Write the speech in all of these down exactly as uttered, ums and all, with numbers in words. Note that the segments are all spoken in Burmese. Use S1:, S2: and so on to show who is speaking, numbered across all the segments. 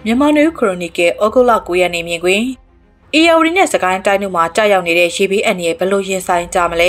S1: မြန်မာနွေခရိုနီကယ်ဩဂုတ်လကိုရက်နေ့မြင်ကွင်းအေယာဝတီနဲ့စကိုင်းတိုင်းတို့မှာကြာရောက်နေတဲ့ရေဘေးအန္တရာယ်ဘယ်လိုရင်ဆိုင်ကြမလဲ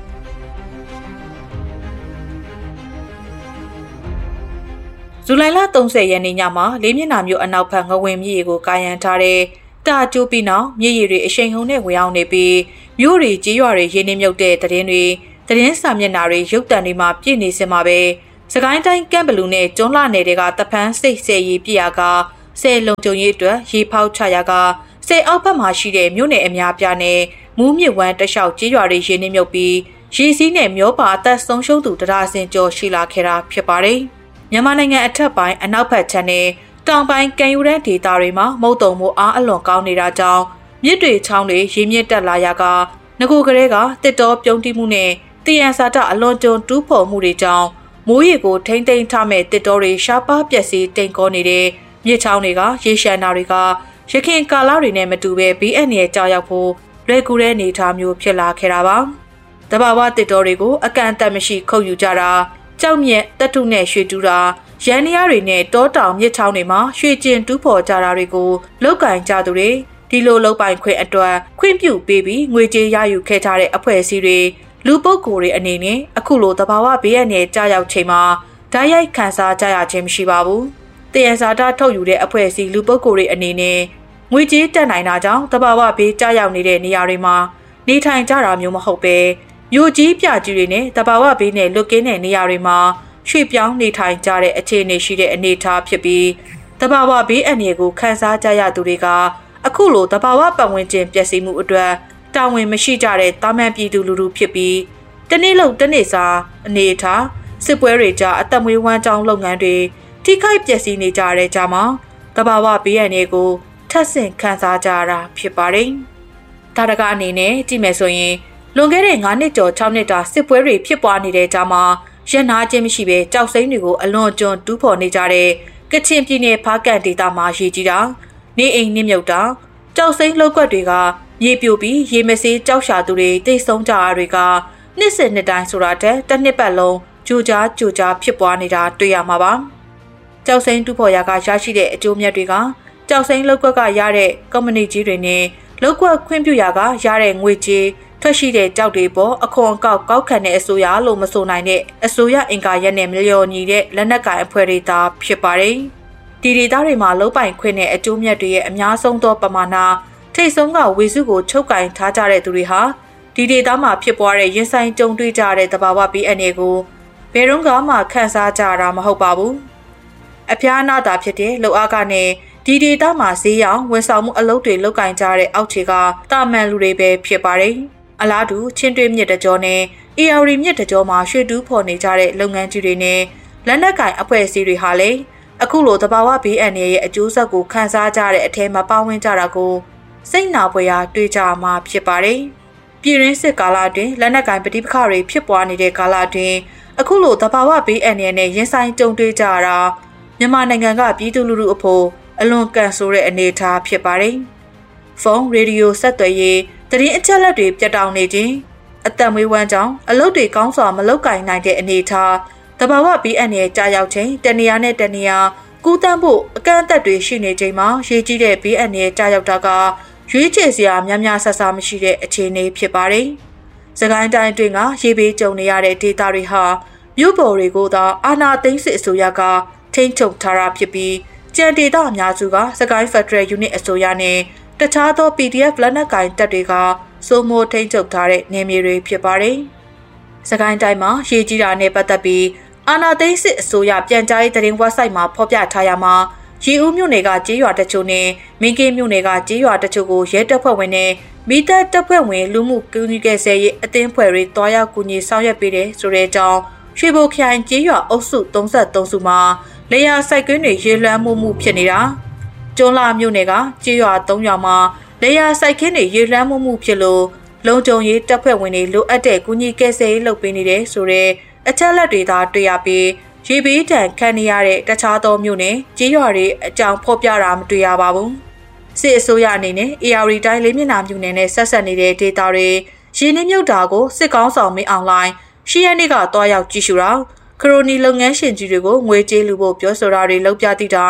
S1: ဇူလိုင်လ၃၀ရက်နေ့ညမှာလေးမျက်နှာမြို့အနောက်ဘက်ငဝင်မြစ်ရေကိုကာယံထားတဲ့တာကျိုးပြီးနောက်မြစ်ရေတွေအရှိန်ဟုန်နဲ့ဝင်အောင်နေပြီးမြို့တွေကြေးရွာတွေရေနှမြုပ်တဲ့တည်င်းတွေတည်င်းစာမျက်နှာတွေရုပ်တံတွေမှာပြည့်နေစင်မှာပဲစကိုင်းတိုင်းကမ်ဘလူးနဲ့ကျွန်းလှနယ်တွေကတဖန်းစိတ်ဆဲရီပြရကဆဲလုံကြုံရေးအတွက်ရေဖောက်ချရကဆဲအောက်ဘက်မှာရှိတဲ့မြို့နယ်အများပြားနဲ့မူးမြစ်ဝမ်းတလျှောက်ကြေးရွာတွေရေနှမြုပ်ပြီးရေစီးနဲ့မျောပါအသက်ဆုံးရှုံးသူတရားစင်ကျော်ရှိလာခဲ့တာဖြစ်ပါတယ်မြန်မာနိုင်ငံအထက်ပိုင်းအနောက်ဘက်ခြမ်းနဲ့တောင်ပိုင်းကံယူရန်ဒေသတွေမှာမုတ်တုံမှုအားအလွန်ကောင်းနေတာကြောင့်မြစ်တွေချောင်းတွေရေမြင့်တက်လာရကငကိုကလေးကတစ်တော်ပြုံးတိမှုနဲ့တည်ရန်စာတအလွန်ကျွံတူးဖော်မှုတွေကြောင့်မိုးရေကိုထိမ့်သိမ်းထားမဲ့တစ်တော်တွေရှားပါးပျက်စီးတိမ်ကောနေတဲ့မြစ်ချောင်းတွေကရေရှမ်းနာတွေကရခင်ကာလတွေနဲ့မတူပဲဘီအန်ရဲ့ကြောက်ရောက်ဖို့လွယ်ကူတဲ့အနေအထားမျိုးဖြစ်လာခဲ့တာပါတဘာဝတစ်တော်တွေကိုအကန့်အသတ်မရှိခုတ်ယူကြတာကြောက်မြက်တတုနဲ့ရွှေတူးတာရန်နီယာတွေနဲ့တောတောင်မြစ်ချောင်းတွေမှာရွှေကျင်တူးဖော်ကြတာတွေကိုလောက်ကင်ကြသူတွေဒီလိုလောက်ပိုင်ခွင့်အတွက်ခွင့်ပြုပေးပြီးငွေကြေးရယူခဲ့ကြတဲ့အဖွဲ့အစည်းတွေလူပုဂ္ဂိုလ်တွေအနေနဲ့အခုလိုတဘာဝဘေးအန္တရာယ်ကြားရောက်ချိန်မှာဓာတ်ရိုက်ခံစားကြရခြင်းမရှိပါဘူး။တယံဇာတာထုတ်ယူတဲ့အဖွဲ့အစည်းလူပုဂ္ဂိုလ်တွေအနေနဲ့ငွေကြေးတက်နိုင်တာကြောင့်တဘာဝဘေးကြားရောက်နေတဲ့နေရာတွေမှာနေထိုင်ကြတာမျိုးမဟုတ်ပဲမြို့ကြီးပြကြီးတွေနဲ့တဘာဝဘေးနဲ့လွတ်ကင်းတဲ့နေရာတွေမှာရွှေ့ပြောင်းနေထိုင်ကြတဲ့အခြေအနေရှိတဲ့အနေအထားဖြစ်ပြီးတဘာဝဘေးအန္တရာယ်ကိုခန်းစားကြရသူတွေကအခုလိုတဘာဝပတ်ဝန်းကျင်ပျက်စီးမှုအတွက်တာဝန်မရှိကြတဲ့တာမန်ပြည်သူလူထုဖြစ်ပြီးတနေ့လုံးတနေ့စာအနေအထားစစ်ပွဲတွေကြားအသက်မွေးဝမ်းကြောင်းလုပ်ငန်းတွေထိခိုက်ပျက်စီးနေကြတဲ့ကြားမှာတဘာဝဘေးအန္တရာယ်ကိုထပ်ဆင့်ခန်းစားကြရတာဖြစ်ပါတယ်။ဒါတကအနေနဲ့ကြည့်မယ်ဆိုရင်လွန်ခဲ့တဲ့၅နှစ်ကျော်၆နှစ်တာစစ်ပွဲတွေဖြစ်ပွားနေတဲ့ကြားမှာရန်နာခြင်းမရှိဘဲကြောက်စိမ့်တွေကိုအလွန်ကျွံတူးဖော်နေကြတဲ့ကချင်ပြည်နယ်ဖားကန့်ဒေသမှာရေကြီးတာနေအိမ်နှမြုပ်တာကြောက်စိမ့်လောက်ကွက်တွေကရေပြိုပြီးရေမစေးကြောက်ရှာသူတွေတိတ်ဆုံးကြတာတွေကနှစ်စဉ်နှစ်တိုင်းဆိုတာတဲ့တစ်နှစ်ပတ်လုံးကြိုကြားကြိုကြားဖြစ်ပွားနေတာတွေ့ရမှာပါကြောက်စိမ့်တူးဖော်ရာကရရှိတဲ့အကျိုးမြတ်တွေကကြောက်စိမ့်လောက်ကွက်ကရတဲ့ကုမ္ပဏီကြီးတွေနဲ့လောက်ကွက်ခွင့်ပြုရာကရတဲ့ငွေကြေးထွက်ရှိတဲ့ကြောက်တွေပေါ်အခွန်ကောက်ကောက်ခံတဲ့အစိုးရလို့မဆိုနိုင်တဲ့အစိုးရအင်ကာရက်နဲ့မလျော်ညီတဲ့လက်နက်ကိုင်အဖွဲ့တွေသာဖြစ်ပါတယ်။ဒီဒေသတွေမှာလုံးပိုင်ခွင့်နဲ့အကျိုးမြတ်တွေရဲ့အများဆုံးသောပမာဏထိတ်ဆုံးကဝေစုကိုချုပ်ကင်ထားကြတဲ့သူတွေဟာဒီဒေသမှာဖြစ်ပွားတဲ့ရင်ဆိုင်ကြုံတွေ့ကြတဲ့တဘာဝဘေးအန္တရာယ်ကိုဘယ်တော့မှခံစားကြတာမဟုတ်ပါဘူး။အဖျားနာတာဖြစ်တဲ့လောက်အားကနဲ့ဒီဒေသမှာဈေးရောင်ဝန်ဆောင်မှုအလုပ်တွေလုပ်ကင်ကြတဲ့အောက်ခြေကတာမန်လူတွေပဲဖြစ်ပါတယ်။အလားတူချင်းတွင်းမြစ်တကြောနဲ့အေယာရီမြစ်တကြောမှာရွှေတူးဖော်နေကြတဲ့လုပ်ငန်းကြီးတွေနဲ့လက်နက်ကင်အဖွဲ့အစည်းတွေဟာလည်းအခုလိုတဘာဝဘေးအန္တရာယ်ရဲ့အကျိုးဆက်ကိုခံစားကြတဲ့အထက်မှာပါဝင်ကြတာကိုစိတ်နာဖွယ်ရာတွေ့ကြမှာဖြစ်ပါတယ်။ပြည်ရင်းစစ်ကာလအတွင်းလက်နက်ကင်ပဋိပက္ခတွေဖြစ်ပွားနေတဲ့ကာလအတွင်းအခုလိုတဘာဝဘေးအန္တရာယ်နဲ့ရင်ဆိုင်ကြုံတွေ့ကြရတာမြန်မာနိုင်ငံကပြည်သူလူထုအဖို့အလွန်ကန်ဆိုးတဲ့အနေအထားဖြစ်ပါတယ်။ဖုန်းရေဒီယိုဆက်သွယ်ရေးတရင်အချက်လက်တွေပြတ်တောက်နေခြင်းအသက်မွေးဝမ်းကြောင်းအလုပ်တွေကောင်းစွာမလုပ်ကင်နိုင်တဲ့အနေအထားတဘာဝဘေးအန္တရာယ်ကြာရောက်ခြင်းတနေရာနဲ့တနေရာကူးတန်းဖို့အကန့်အသတ်တွေရှိနေချိန်မှာရေကြီးတဲ့ဘေးအန္တရာယ်ကြာရောက်တာကရွေးချယ်စရာများများဆဆမရှိတဲ့အခြေအနေဖြစ်ပါတယ်။စကိုင်းတိုင်းအတွင်းကရေဘေးကြုံနေရတဲ့ဒေသတွေဟာမြို့ပေါ်တွေကိုသာအာဏာသိမ်းစစ်အစိုးရကထိန်းချုပ်ထားတာဖြစ်ပြီးကြံဒေသအများစုကစကိုင်းဖက်ဒရယ်ယူနစ်အစိုးရနဲ့တခြားသော ပီ ဒီ အက်ဖ် လက်နက်ကိုင်တပ်တွေကစိုးမိုးထိန်းချုပ်ထားတဲ့နေမြေတွေဖြစ်ပါတယ်။စကိုင်းတိုင်းမှာရေကြီးတာနဲ့ပတ်သက်ပြီးအာဏာသိမ်းစစ်အစိုးရပြန်ကြားရေးသတင်းဝက်ဆိုက်မှာဖော်ပြထားရမှာရေဦးမြို့နယ်ကကြေးရွာတချို့နဲ့မင်းကင်းမြို့နယ်ကကြေးရွာတချို့ကိုရဲတပ်ဖွဲ့ဝင်နဲ့မိသက်တပ်ဖွဲ့ဝင်လူမှုကူညီကယ်ဆယ်ရေးအသင်းဖွဲ့တွေတွားရောက်ကူညီဆောင်ရွက်ပေးတယ်ဆိုတဲ့အကြောင်းရွှေဘိုခရိုင်ကြေးရွာအုပ်စု၃၃စုမှာလေယာစိုက်ကွင်းတွေရေလွှမ်းမှုမှုဖြစ်နေတာကျွန်းလာမြို့နယ်ကကြေးရွာ၃ရွာမှာလေယာစိုက်ခင်းတွေရေလွှမ်းမှုမှုဖြစ်လို့လုံခြုံရေးတပ်ဖွဲ့ဝင်တွေလိုအပ်တဲ့ကူညီကယ်ဆယ်ရေးလုပ်ပေးနေတယ်ဆိုတဲ့အချက်လက်တွေသာတွေ့ရပြီးရေဘေးဒဏ်ခံနေရတဲ့တခြားသောမြို့နယ်ကြေးရွာတွေအကြောင်းဖော်ပြတာမတွေ့ရပါဘူး။စစ်အစိုးရအနေနဲ့အေယာရီတိုင်းလေးမျက်နှာမြို့နယ်နဲ့ဆက်ဆက်နေတဲ့ဒေသတွေရေနှမြုပ်တာကိုစစ်ကောင်းဆောင်မင်းအောင်လှိုင်ရှီယန်နေ့ကတွားရောက်ကြည့်ရှုတာခရိုနီလုပ်ငန်းရှင်ကြီးတွေကိုငွေကြေးလူဖို့ပြောဆိုတာတွေလုပ်ပြသည့်တိုင်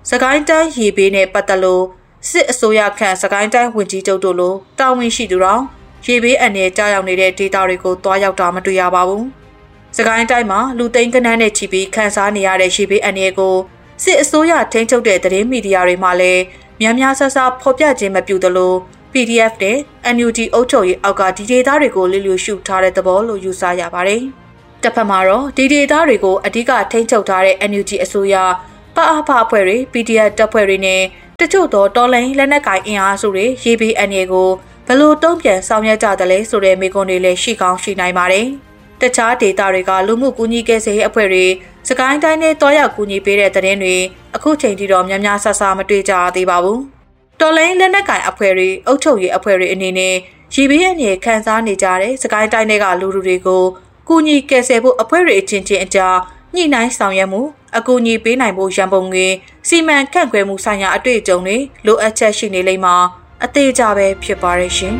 S1: စကိုင်းတိုင်းရေဘေးနဲ့ပတ်သက်လို့စစ်အစိုးရခန့်စကိုင်းတိုင်းဝန်ကြီးချုပ်တို့လိုတာဝန်ရှိသူတော်ရေဘေးအန္တရာယ်ကြောက်ရောက်နေတဲ့ဒေသတွေကိုတွားရောက်တာမတွေ့ရပါဘူး။စကိုင်းတိုင်းမှာလူသိန်းကနန်းနဲ့ချီပြီးခန်းစားနေရတဲ့ရေဘေးအန္တရာယ်ကိုစစ်အစိုးရထိန်းချုပ်တဲ့သတင်းမီဒီယာတွေမှာလည်းများများဆဆဖော်ပြခြင်းမပြုသလို P D F နဲ့ N U G အုပ်ချုပ်ရေးအောက်ကဒီဒေသတွေကိုလျှို့ရှုထားတဲ့သဘောလို့ယူဆရပါတယ်။တစ်ဖက်မှာတော့ဒီဒေသတွေကိုအဓိကထိန်းချုပ်ထားတဲ့ N U G အစိုးရပအဖအဖွဲ့တွေ P D F တပ်ဖွဲ့တွေနဲ့တချို့သောတော်လှန်ရေးလက်နက်ကိုင်အင်အားစုတွေရေဘေးအန္တရာယ်ကိုဘယ်လိုတုံ့ပြန်ဆောင်ရွက်ကြသလဲဆိုတဲ့မေးခွန်းတွေလည်းရှိကောင်းရှိနိုင်ပါတယ်။တခြားဒေသတွေကလူမှုကူညီကယ်ဆယ်ရေးအဖွဲ့တွေစကိုင်းတိုင်းနဲ့တွားရောက်ကူညီပေးတဲ့သတင်းတွေအခုချိန်ထိတော့များများဆဆမတွေ့ကြသေးပါဘူး။တော်လိုင်းလက်နက်ကိုင်အဖွဲ့တွေအုပ်ချုပ်ရေးအဖွဲ့တွေအနေနဲ့ရေဘေးအန္တရာယ်ခံစားနေကြတဲ့စကိုင်းတိုင်းတွေကလူလူတွေကိုကူညီကယ်ဆယ်ဖို့အဖွဲ့တွေအချင်းချင်းအကြားညှိနှိုင်းဆောင်ရွက်မှုအကူအညီပေးနိုင်ဖို့ရန်ပုံငွေစီမံခန့်ခွဲမှုဆိုင်ရာအတွေ့အကြုံတွေလိုအပ်ချက်ရှိနေလိမ့်မှာအသေးကြပဲဖြစ်ပါရဲ့ရှင်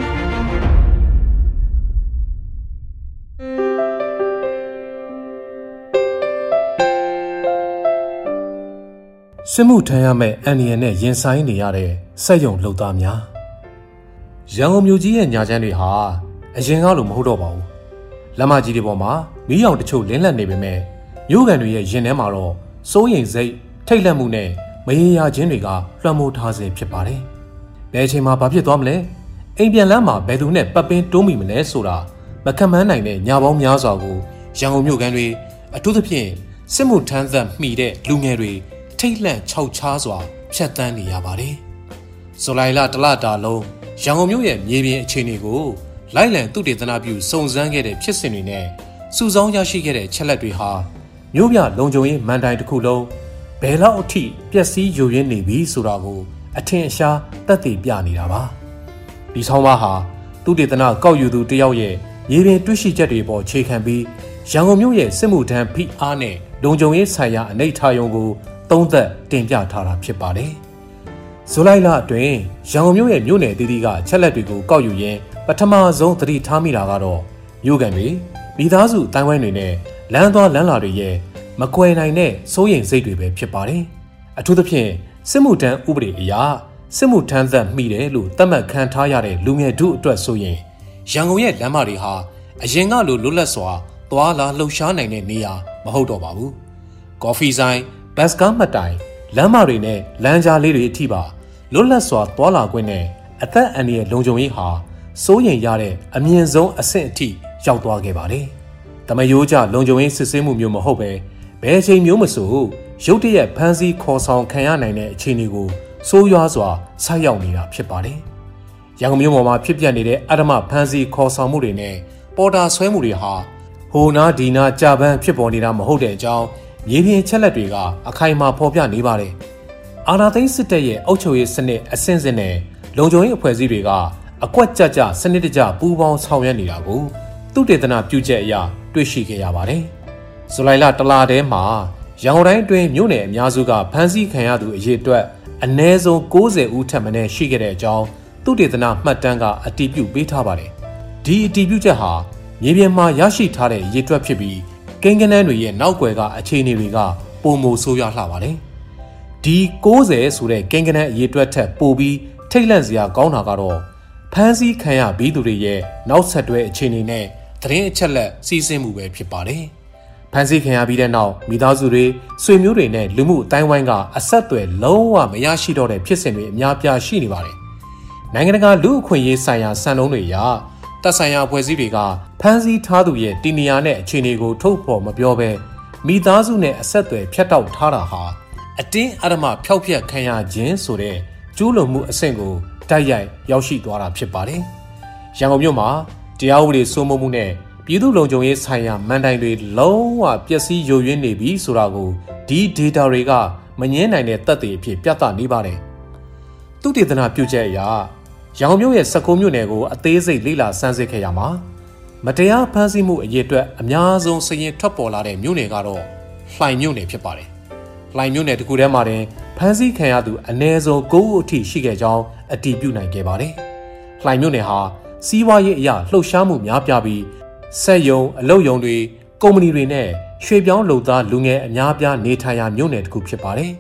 S2: စစ်မှုထမ်းရမယ့်အန္တရာယ်နဲ့ရင်ဆိုင်နေရတဲ့စက်ရုံလုပ်သားများရန်ကုန်မြို့ကြီးရဲ့ညာချမ်းတွေဟာအရင်ကလိုမဟုတ်တော့ပါဘူးလမ်းမကြီးတွေပေါ်မှာမီးရောင်တချို့လင်းလက်နေပေမဲ့မြို့ကန်တွေရဲ့ရင်ထဲမှာတော့စိုးရိမ်စိတ်ထိတ်လန့်မှုနဲ့မရေရာခြင်းတွေကလွှမ်းမိုးထားစေဖြစ်ပါတယ်ဘယ်အချိန်မှာဘာဖြစ်သွားမလဲအိမ်ပြန်လမ်းမှာဘယ်သူနဲ့ပတ်ပင်းတိုးမိမလဲဆိုတာမခံမန်းနိုင်တဲ့ညာပေါင်းများစွာကိုရန်ကုန်မြို့ကန်တွေအထူးသဖြင့်စစ်မှုထမ်းသက်မှီတဲ့လူငယ်တွေထိတ်လန့်ခြောက်ခြားစွာဖြတ်တန်းနေရပါတယ်ဇူလိုင်လတလတာလုံးရန်ကုန်မြို့ရဲ့မြေပြင်အခြေအနေကိုလိုက်လံသုတေသနပြုစုံစမ်းခဲ့တဲ့ဖြစ်စဉ်တွေနဲ့စုဆောင်းရရှိခဲ့တဲ့ချက်လက်တွေဟာမြို့ပြလုံခြုံရေးမန်တိုင်တစ်ခုလုံးဘယ်လောက်အထိပျက်စီးယိုယွင်းနေပြီဆိုတာကိုအထင်အရှားသက်သေပြနေတာပါဒီဆောင်ပါဟာသုတေသနကောက်ယူသူတယောက်ရဲ့မြေပြင်တွေ့ရှိချက်တွေပေါ်ခြေခံပြီးရန်ကုန်မြို့ရဲ့စစ်မှုထမ်းဖိအားနဲ့လုံခြုံရေးဆိုင်ရာအနေအထားယုံကိုသုံးသက်တင်ပြထားတာဖြစ်ပါတယ်ဇူလိုင်လအတွင်းရန်ကုန်မြို့ရဲ့မြို့နယ်အသီးသီးကချက်လက်တွေကိုကောက်ယူရင်းပထမဆုံးသတိထားမိတာကတော့မြို့ကန်တွေမိသားစုတိုင်းဝိုင်းတွေနဲ့လမ်းသွားလမ်းလာတွေရဲ့မကွယ်နိုင်တဲ့စိုးရိမ်စိတ်တွေပဲဖြစ်ပါတယ်အထူးသဖြင့်စစ်မှုထမ်းဥပဒေအရစစ်မှုထမ်းသက်မိတယ်လို့သတ်မှတ်ခံထားရတဲ့လူငယ်တို့အတွက်ဆိုရင်ရန်ကုန်ရဲ့လမ်းမတွေဟာအရင်ကလိုလွတ်လပ်စွာသွားလာလှုပ်ရှားနိုင်တဲ့နေရာမဟုတ်တော့ပါဘူးကော်ဖီဆိုင်ဘတ်စကားမှတ်တိုင်လမ်းမတွေနဲ့လမ်းကြားလေးတွေအထိပါလွတ်လပ်စွာသွားလာခွင့်နဲ့အသက်အန္တရာယ်လုံခြုံရေးဟာစိုးရိမ်ရတဲ့အမြင့်ဆုံးအဆင့်အထိရောက်သွားခဲ့ပါတယ်။တမယိုးကျလုံခြုံရေးစစ်ဆေးမှုမျိုးမဟုတ်ပဲဘယ်အချိန်မျိုးမဆိုရုတ်တရက်ဖမ်းဆီးခေါ်ဆောင်ခံရနိုင်တဲ့အခြေအနေကိုဆိုးရွားစွာဆိုက်ရောက်နေတာဖြစ်ပါတယ်။ရန်ကုန်မြို့ပေါ်မှာဖြစ်ပျက်နေတဲ့အဓမ္မဖမ်းဆီးခေါ်ဆောင်မှုတွေနဲ့ပေါ်တာဆွဲမှုတွေဟာဟိုနာဒီနာကြာပန်းဖြစ်ပေါ်နေတာမဟုတ်တဲ့အကြောင်းမြေပြင်ချက်လက်တွေကအခိုင်အမာဖော်ပြနေပါတယ်။အာဏာသိမ်းစစ်တပ်ရဲ့အုပ်ချုပ်ရေးစနစ်အဆင့်ဆင့်နဲ့လုံခြုံရေးအဖွဲ့အစည်းတွေကအကွက်ကြကြစနစ်တကျပူးပေါင်းဆောင်ရွက်နေတာကိုသုတေသနပြုချက်အရတွေ့ရှိခဲ့ရပါတယ်။ဇူလိုင်လတလထဲမှာရန်ကုန်တိုင်းအတွင်းမြို့နယ်အများစုကဖမ်းဆီးခံရသူအရေအတွက်အနည်းဆုံး၉၀ဦးထက်မနည်းရှိခဲ့တဲ့အကြောင်းသုတေသနမှတ်တမ်းကအတည်ပြုပေးထားပါတယ်။ဒီအတည်ပြုချက်ဟာမြေပြင်မှာရရှိထားတဲ့ရေတွက်ဖြစ်ပြီးကိန်းဂဏန်းတွေရဲ့နောက်ွယ်ကအခြေအနေတွေကပုံမိုဆိုးရွားလှပါတယ်။ဒီ၉၀ဆိုတဲ့ကိန်းဂဏန်းအရေတွက်ထက်ပိုပြီးထိတ်လန့်စရာကောင်းတာကတော့ဖမ်းဆီးခံရပြီးသူတွေရဲ့နောက်ဆက်တွဲအခြေအနေနဲ့သတင်းအချက်လက်စီးဆင်းမှုပဲဖြစ်ပါတယ်။ဖမ်းဆီးခံရပြီးတဲ့နောက်မိသားစုတွေဆွေမျိုးတွေနဲ့လူမှုအတိုင်းဝိုင်းကအဆက်အသွယ်လုံးဝမရရှိတော့တဲ့ဖြစ်စဉ်တွေအများပြားရှိနေပါတယ်။နိုင်ငံတကာလူ့အခွင့်အရေးဆိုင်ရာစံနှုန်းတွေအရတပ်ဆိုင်ရာအဖွဲ့အစည်းတွေကဖမ်းဆီးထားသူရဲ့တည်နေရာနဲ့အခြေအနေကိုထုတ်ဖော်မပြောဘဲမိသားစုနဲ့အဆက်အသွယ်ဖြတ်တောက်ထားတာဟာအတင်းအဓမ္မဖျောက်ဖျက်ခံရခြင်းဆိုတဲ့ကျူးလွန်မှုအဆင့်ကိုတိုက်ရိုက်ရောက်ရှိသွားတာဖြစ်ပါတယ်။ရန်ကုန်မြို့မှာတရားဥပဒေစိုးမိုးမှုနဲ့ပြည်သူ့လုံခြုံရေးဆိုင်ရာမန်တိုင်တွေလုံးဝပျက်စီးယိုယွင်းနေပြီဆိုတာကိုဒီ data တွေကမငြင်းနိုင်တဲ့သက်သေအဖြစ်ပြသနေပါတယ်။သုတေသနပြုချက်အရရန်ကုန်မြို့ရဲ့၁၉မြို့နယ်ကိုအသေးစိတ်လေ့လာစမ်းစစ်ခဲ့ရမှာမတရားဖမ်းဆီးမှုအရေးအတွက်အများဆုံးစရင်ထွက်ပေါ်လာတဲ့မြို့နယ်ကတော့လှိုင်မြို့နယ်ဖြစ်ပါတယ်။လှိုင်မြို့နယ်တစ်ခုထဲမှာတင်ဖမ်းဆီးခံရသူအနည်းဆုံး၉ဦးအထိရှိခဲ့ကြောင်းအတည်ပြုနိုင်ခဲ့ပါတယ်။လှိုင်မြို့နယ်ဟာစီးပွားရေးအရလှုပ်ရှားမှုများပြားပြီးစက်ရုံအလုပ်ရုံတွေကုမ္ပဏီတွေနဲ့ရွှေပြောင်းလုပ်သားလူငယ်အများပြားနေထိုင်ရာမြို့နယ်တစ်ခုဖြစ်ပါတယ်။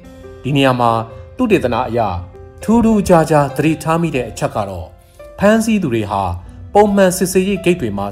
S2: ဒီနေရာမှာသူတေသနာအရာထူးထူးခြားခြားသတိထားမိတဲ့အချက်ကတော့ဖမ်းဆီးသူတွေဟာပုံမှန်စစ်ဆေးရေးဂိတ်တွေမှာ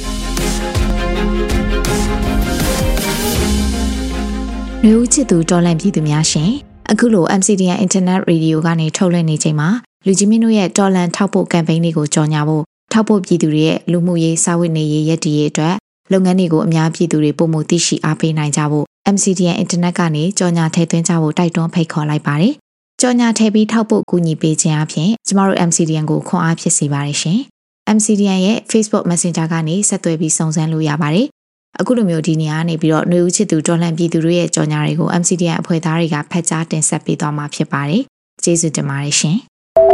S3: လူဦးချစ်သူတော်လန့်ပြည်သူများရှင်အခုလို M C D N Internet Radio ကနေထုတ်လွှင့်နေချိန်မှာလူကြီးမင်းတို့ရဲ့တော်လန့်ထောက်ပို့ကမ်ပိန်းတွေကိုကြော်ညာဖို့ထောက်ပို့ပြည်သူတွေရဲ့လူမှုရေးစာဝတ်နေရေးရည်တည်ရေးအတွက်လုပ်ငန်းတွေကိုအများပြည်သူတွေပုံမှုသိရှိအားပေးနိုင်ကြဖို့ M C D N Internet ကနေကြော်ညာထည့်သွင်းကြဖို့တိုက်တွန်းဖိတ်ခေါ်လိုက်ပါတယ်။ကြော်ညာထည့်ပြီးထောက်ပို့ကူညီပေးခြင်းအပြင်ကျမတို့ M C D N ကိုခွန်အားဖြစ်စေပါတယ်ရှင်။ M C D N ရဲ့ Facebook Messenger ကနေဆက်သွယ်ပြီးစုံစမ်းလို့ရပါတယ်။အခုလိုမျိုးဒီနေရာကနေပြီးတော့ຫນွေဦးချစ်သူတော်လှန်ပြည်သူတွေရဲ့ကြော်ညာတွေကို M C D N အဖွဲ့သားတွေကဖတ်ကြားတင်ဆက်ပေးသွားမှာဖြစ်ပါတယ်။ကျေးဇူးတင်ပါတယ်ရှင်။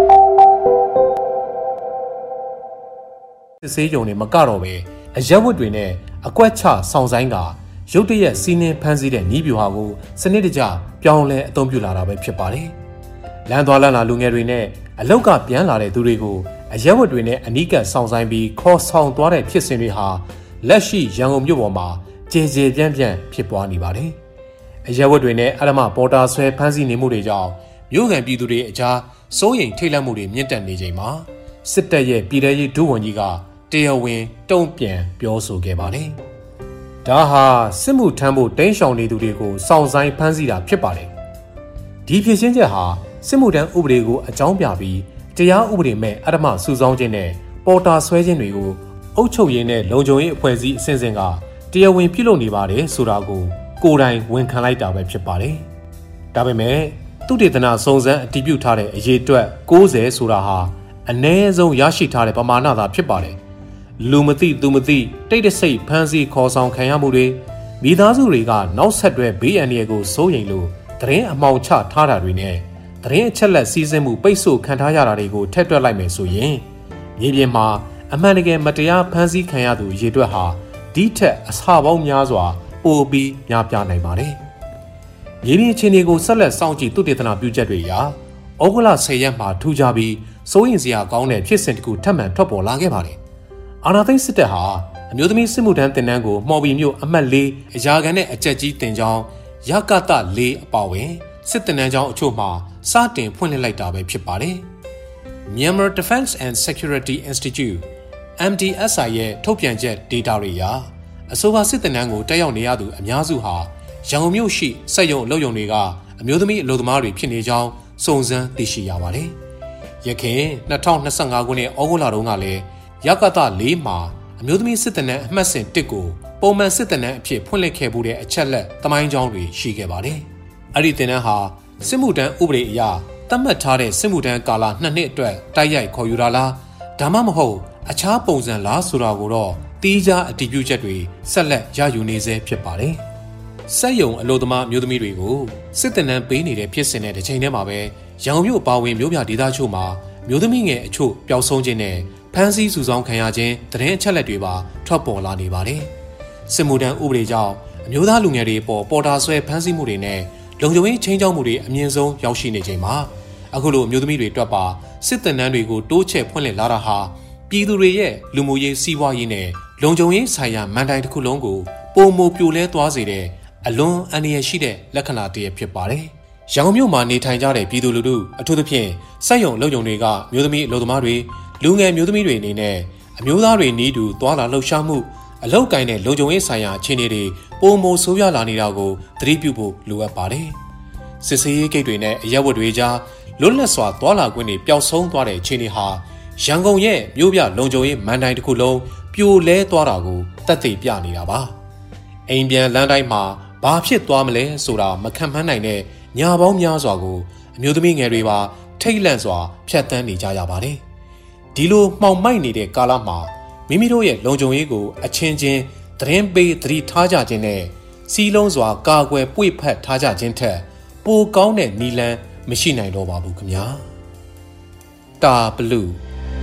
S2: စစ်ဆေးကြုံတွေမကတော့ပဲအရက်ဝတ်တွေနဲ့အကွက်ချဆောင်ဆိုင်ကရုတ်တရက်စီးနှင်းဖမ်းဆီးတဲ့ညီးပြူဟာကိုစနစ်တကျပြောင်းလဲအသုံးပြုလာတာပဲဖြစ်ပါတယ်။လမ်းသွားလမ်းလာလူငယ်တွေနဲ့အလောက်ကပြန်လာတဲ့သူတွေကိုအရက်ဝတ်တွေနဲ့အနီးကပ်ဆောင်ဆိုင်ပြီးခေါ်ဆောင်သွားတဲ့ဖြစ်စဉ်တွေဟာလက်ရှိရန်ကုန်မြို့ပေါ်မှာကြေကြေပြန့်ပြန့်ဖြစ်ပွားနေပါတယ်။အရက်ဝတ်တွေနဲ့အရမပေါ်တာဆွဲဖမ်းဆီးနေမှုတွေကြောင့်မြို့ကန်ပြည်သူတွေအကြားစိုးရိမ်ထိတ်လန့်မှုတွေမြင့်တက်နေချိန်မှာစစ်တပ်ရဲ့ပြည်ထရေးဒုဝန်ကြီးကတရားဝင်တုံ့ပြန်ပြောဆိုခဲ့ပါတယ်။ဒါဟာစစ်မှုထမ်းဖို့တင်းရှောင်နေသူတွေကိုစောင့်ဆိုင်ဖမ်းဆီးတာဖြစ်ပါတယ်။ဒီဖြစ်ရှင်းချက်ဟာစစ်မှုထမ်းဥပဒေကိုအကြောင်းပြပြီးတရားဥပဒေမဲ့အဓမ္မစုဆောင်းခြင်းနဲ့ပေါ်တာဆွဲခြင်းတွေကိုအုပ်ချုပ်ရေးနဲ့လုံခြုံရေးအဖွဲ့အစည်းအဆင့်ဆင့်ကတရားဝင်ပြုလုပ်နေပါတယ်ဆိုတာကိုကိုယ်တိုင်ဝန်ခံလိုက်တာပဲဖြစ်ပါတယ်။ဒါပေမဲ့သူတေသနာစုံစမ်းအတည်ပြုထားတဲ့အရေးအတွက်၉၀ဆိုတာဟာအနည်းဆုံးရရှိထားတဲ့ပမာဏသာဖြစ်ပါတယ်။လူမသိသူမသိတိတ်တဆိတ်ဖမ်းဆီးခေါ်ဆောင်ခံရမှုတွေမိသားစုတွေကနောက်ဆက်တွဲဘေးအန္တရာယ်ကိုစိုးရိမ်လို့သတင်းအမှောင်ချထားတာတွေနဲ့သတင်းအချက်လက်စီးဆင်းမှုပိတ်ဆို့ခံထားရတာတွေကိုထည့်တွက်လိုက်မယ်ဆိုရင်မြေပြင်မှာအမှန်တကယ်မတရားဖမ်းဆီးခံရသူရေတွက်ဟာဒီထက်အဆပေါင်းများစွာပိုပြီးများပြားနိုင်ပါတယ်။မြေပြင်အခြေအနေကိုဆက်လက်စောင့်ကြည့်သုတေသနပြုချက်တွေအရဩဂုတ်လ၁၀ရက်မှာထူးခြားပြီးစိုးရိမ်စရာကောင်းတဲ့ဖြစ်စဉ်တစ်ခုထပ်မံထွက်ပေါ်လာခဲ့ပါတယ်။အာဏာသိမ်းစစ်တပ်ဟာအမျိုးသမီးစစ်မှုထမ်းတင်နန်းကိုမှော်ဘီမြို့အမှတ်၄အရာခံနဲ့အကြက်ကြီးတင်ကြောင်းရကတ၄အပါဝင်စစ်တင်နန်းကျောင်းအချို့မှာစတင်ဖွင့်လှစ်လိုက်တာပဲဖြစ်ပါတယ်။ Myanmar Defense and Security Institute M D S I ရဲ့ထုတ်ပြန်ချက် data တွေအရအဆိုပါစစ်တင်နန်းကိုတက်ရောက်နေရသူအများစုဟာရန်ကုန်မြို့ရှိစက်ရုံအလုပ်ရုံတွေကအမျိုးသမီးအလုပ်သမားတွေဖြစ်နေကြောင်းစုံစမ်းသိရှိရပါတယ်။ယခင်၂၀၂၅ခုနှစ်ဩဂုတ်လတုန်းကလည်းရကတ၄မှာအမျိုးသမီးစစ်တင်နန်းအမှတ်စဉ်၁ကိုပုံမှန်စစ်တင်နန်းအဖြစ်ဖွင့်လှစ်ခဲ့မှုတဲ့အချက်လက်သမိုင်းကြောင်းတွေရှိခဲ့ပါတယ်။အဲ့ဒီတင်နန်းဟာစစ်မှုထမ်းဥပဒေအရသတ်မှတ်ထားတဲ့စစ်မှုထမ်းကာလနှစ်နှစ်အတွက်တိုက်ရိုက်ခေါ်ယူတာလားဒါမှမဟုတ်အခြားပုံစံလားဆိုတာကိုတော့တီးခြားအတည်ပြုချက်တွေဆက်လက်ရယူနေဆဲဖြစ်ပါတယ်။စက်ရုံအလို့သမားမျိုးသမီးတွေကိုစစ်တင်နန်းပေးနေတဲ့ဖြစ်စဉ်နဲ့တစ်ချိန်တည်းမှာပဲရန်ကုန်မြို့ပါဝင်မြို့ပြဒေသချို့မှာမျိုးသမီးငယ်အချို့ပျောက်ဆုံးခြင်းနဲ့ဖမ်းဆီးစုဆောင်းခံရခြင်းသတင်းအချက်လက်တွေပါထွက်ပေါ်လာနေပါတယ်။စစ်မှုထမ်းဥပဒေကြောင့်အမျိုးသားလူငယ်တွေပေါ်ပေါ်တာဆွဲဖမ်းဆီးမှုတွေနဲ့လုံခြုံရေးချင်းချောက်မှုတွေအမြင့်ဆုံးရောက်ရှိနေချိန်မှာအခုလိုအမျိုးသမီးတွေတွက်ပါစစ်တင်နန်းတွေကိုတိုးချဲ့ဖွင့်လှစ်လာတာဟာပြည်သူတွေရဲ့လူမှုရေးစီးပွားရေးနဲ့လုံခြုံရေးဆိုင်ရာမန်တိုင်တစ်ခုလုံးကိုပုံမပြိုလဲသွားစေတဲ့အလွန်အန္တရာယ်ရှိတဲ့လက္ခဏာတစ်ရပ်ဖြစ်ပါတယ်။ရန်ကုန်မြို့မှာနေထိုင်ကြတဲ့ပြည်သူလူထုအထူးသဖြင့်စက်ရုံအလုပ်ရုံတွေကမျိုးသမီးအလုပ်သမားတွေလူငယ်မျိုးသမီးတွေအနေနဲ့အမျိုးသားတွေနီးတူသွာလာလှုပ်ရှားမှုအလောက်ကိုင်းတဲ့လုံခြုံရေးဆိုင်ရာအခြေအနေတွေပုံမဆိုးရွားလာနေတာကိုသတိပြုဖို့လိုအပ်ပါတယ်။စစ်ဆေးရေးဂိတ်တွေနဲ့အရက်ဝတ်တွေကြားလွတ်လပ်စွာသွာလာခွင့်တွေပျောက်ဆုံးသွားတဲ့အခြေအနေဟာရန်ကုန်ရဲ့မြို့ပြလုံခြုံရေးမန်တိုင်တစ်ခုလုံးပြိုလဲသွားတာကိုသက်သေပြနေတာပါ။အိမ်ပြန်လမ်းတိုင်းမှာဘာဖြစ်သွားမလဲဆိုတာမခံမှန်းနိုင်တဲ့ညာပေါင်းများစွာကိုအမျိုးသမီးငယ်တွေပါထိတ်လန့်စွာဖြတ်တန်းနေကြရပါတယ်။ဒီလိုမှောင်မိုက်နေတဲ့ကာလမှာမိမိတို့ရဲ့လုံခြုံရေးကိုအချင်းချင်းသတင်းပေးသတိထားကြခြင်းနဲ့စီးလုံးစွာကာကွယ်ပွေ့ဖက်ထားကြခြင်းထက်ပိုကောင်းတဲ့နည်းလမ်းမရှိနိုင်တော့ပါဘူးခင်ဗျာ။တာဘလူး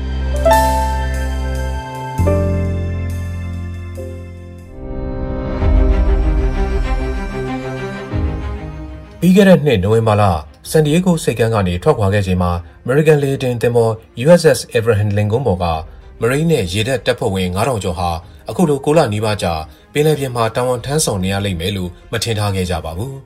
S2: ပြီးခဲ့တဲ့နှစ်နိုဝင်ဘာလဆန်ဒီယေဂိုစိတ်ကမ်းကနေထွက်ခွာခဲ့ချိန်မှာ American လေတင်သင်္ဘော U S S Abraham Lincoln ပေါ်ကမရိန်းနဲ့ရေတပ်တပ်ဖွဲ့ဝင်ငါးထောင်ကျော်ဟာအခုလိုကိုလနီးပါးကြာပင်လယ်ပြင်မှာတာဝန်ထမ်းဆောင်နေရလိမ့်မယ်လို့မထင်ထားခဲ့ကြပါဘူး။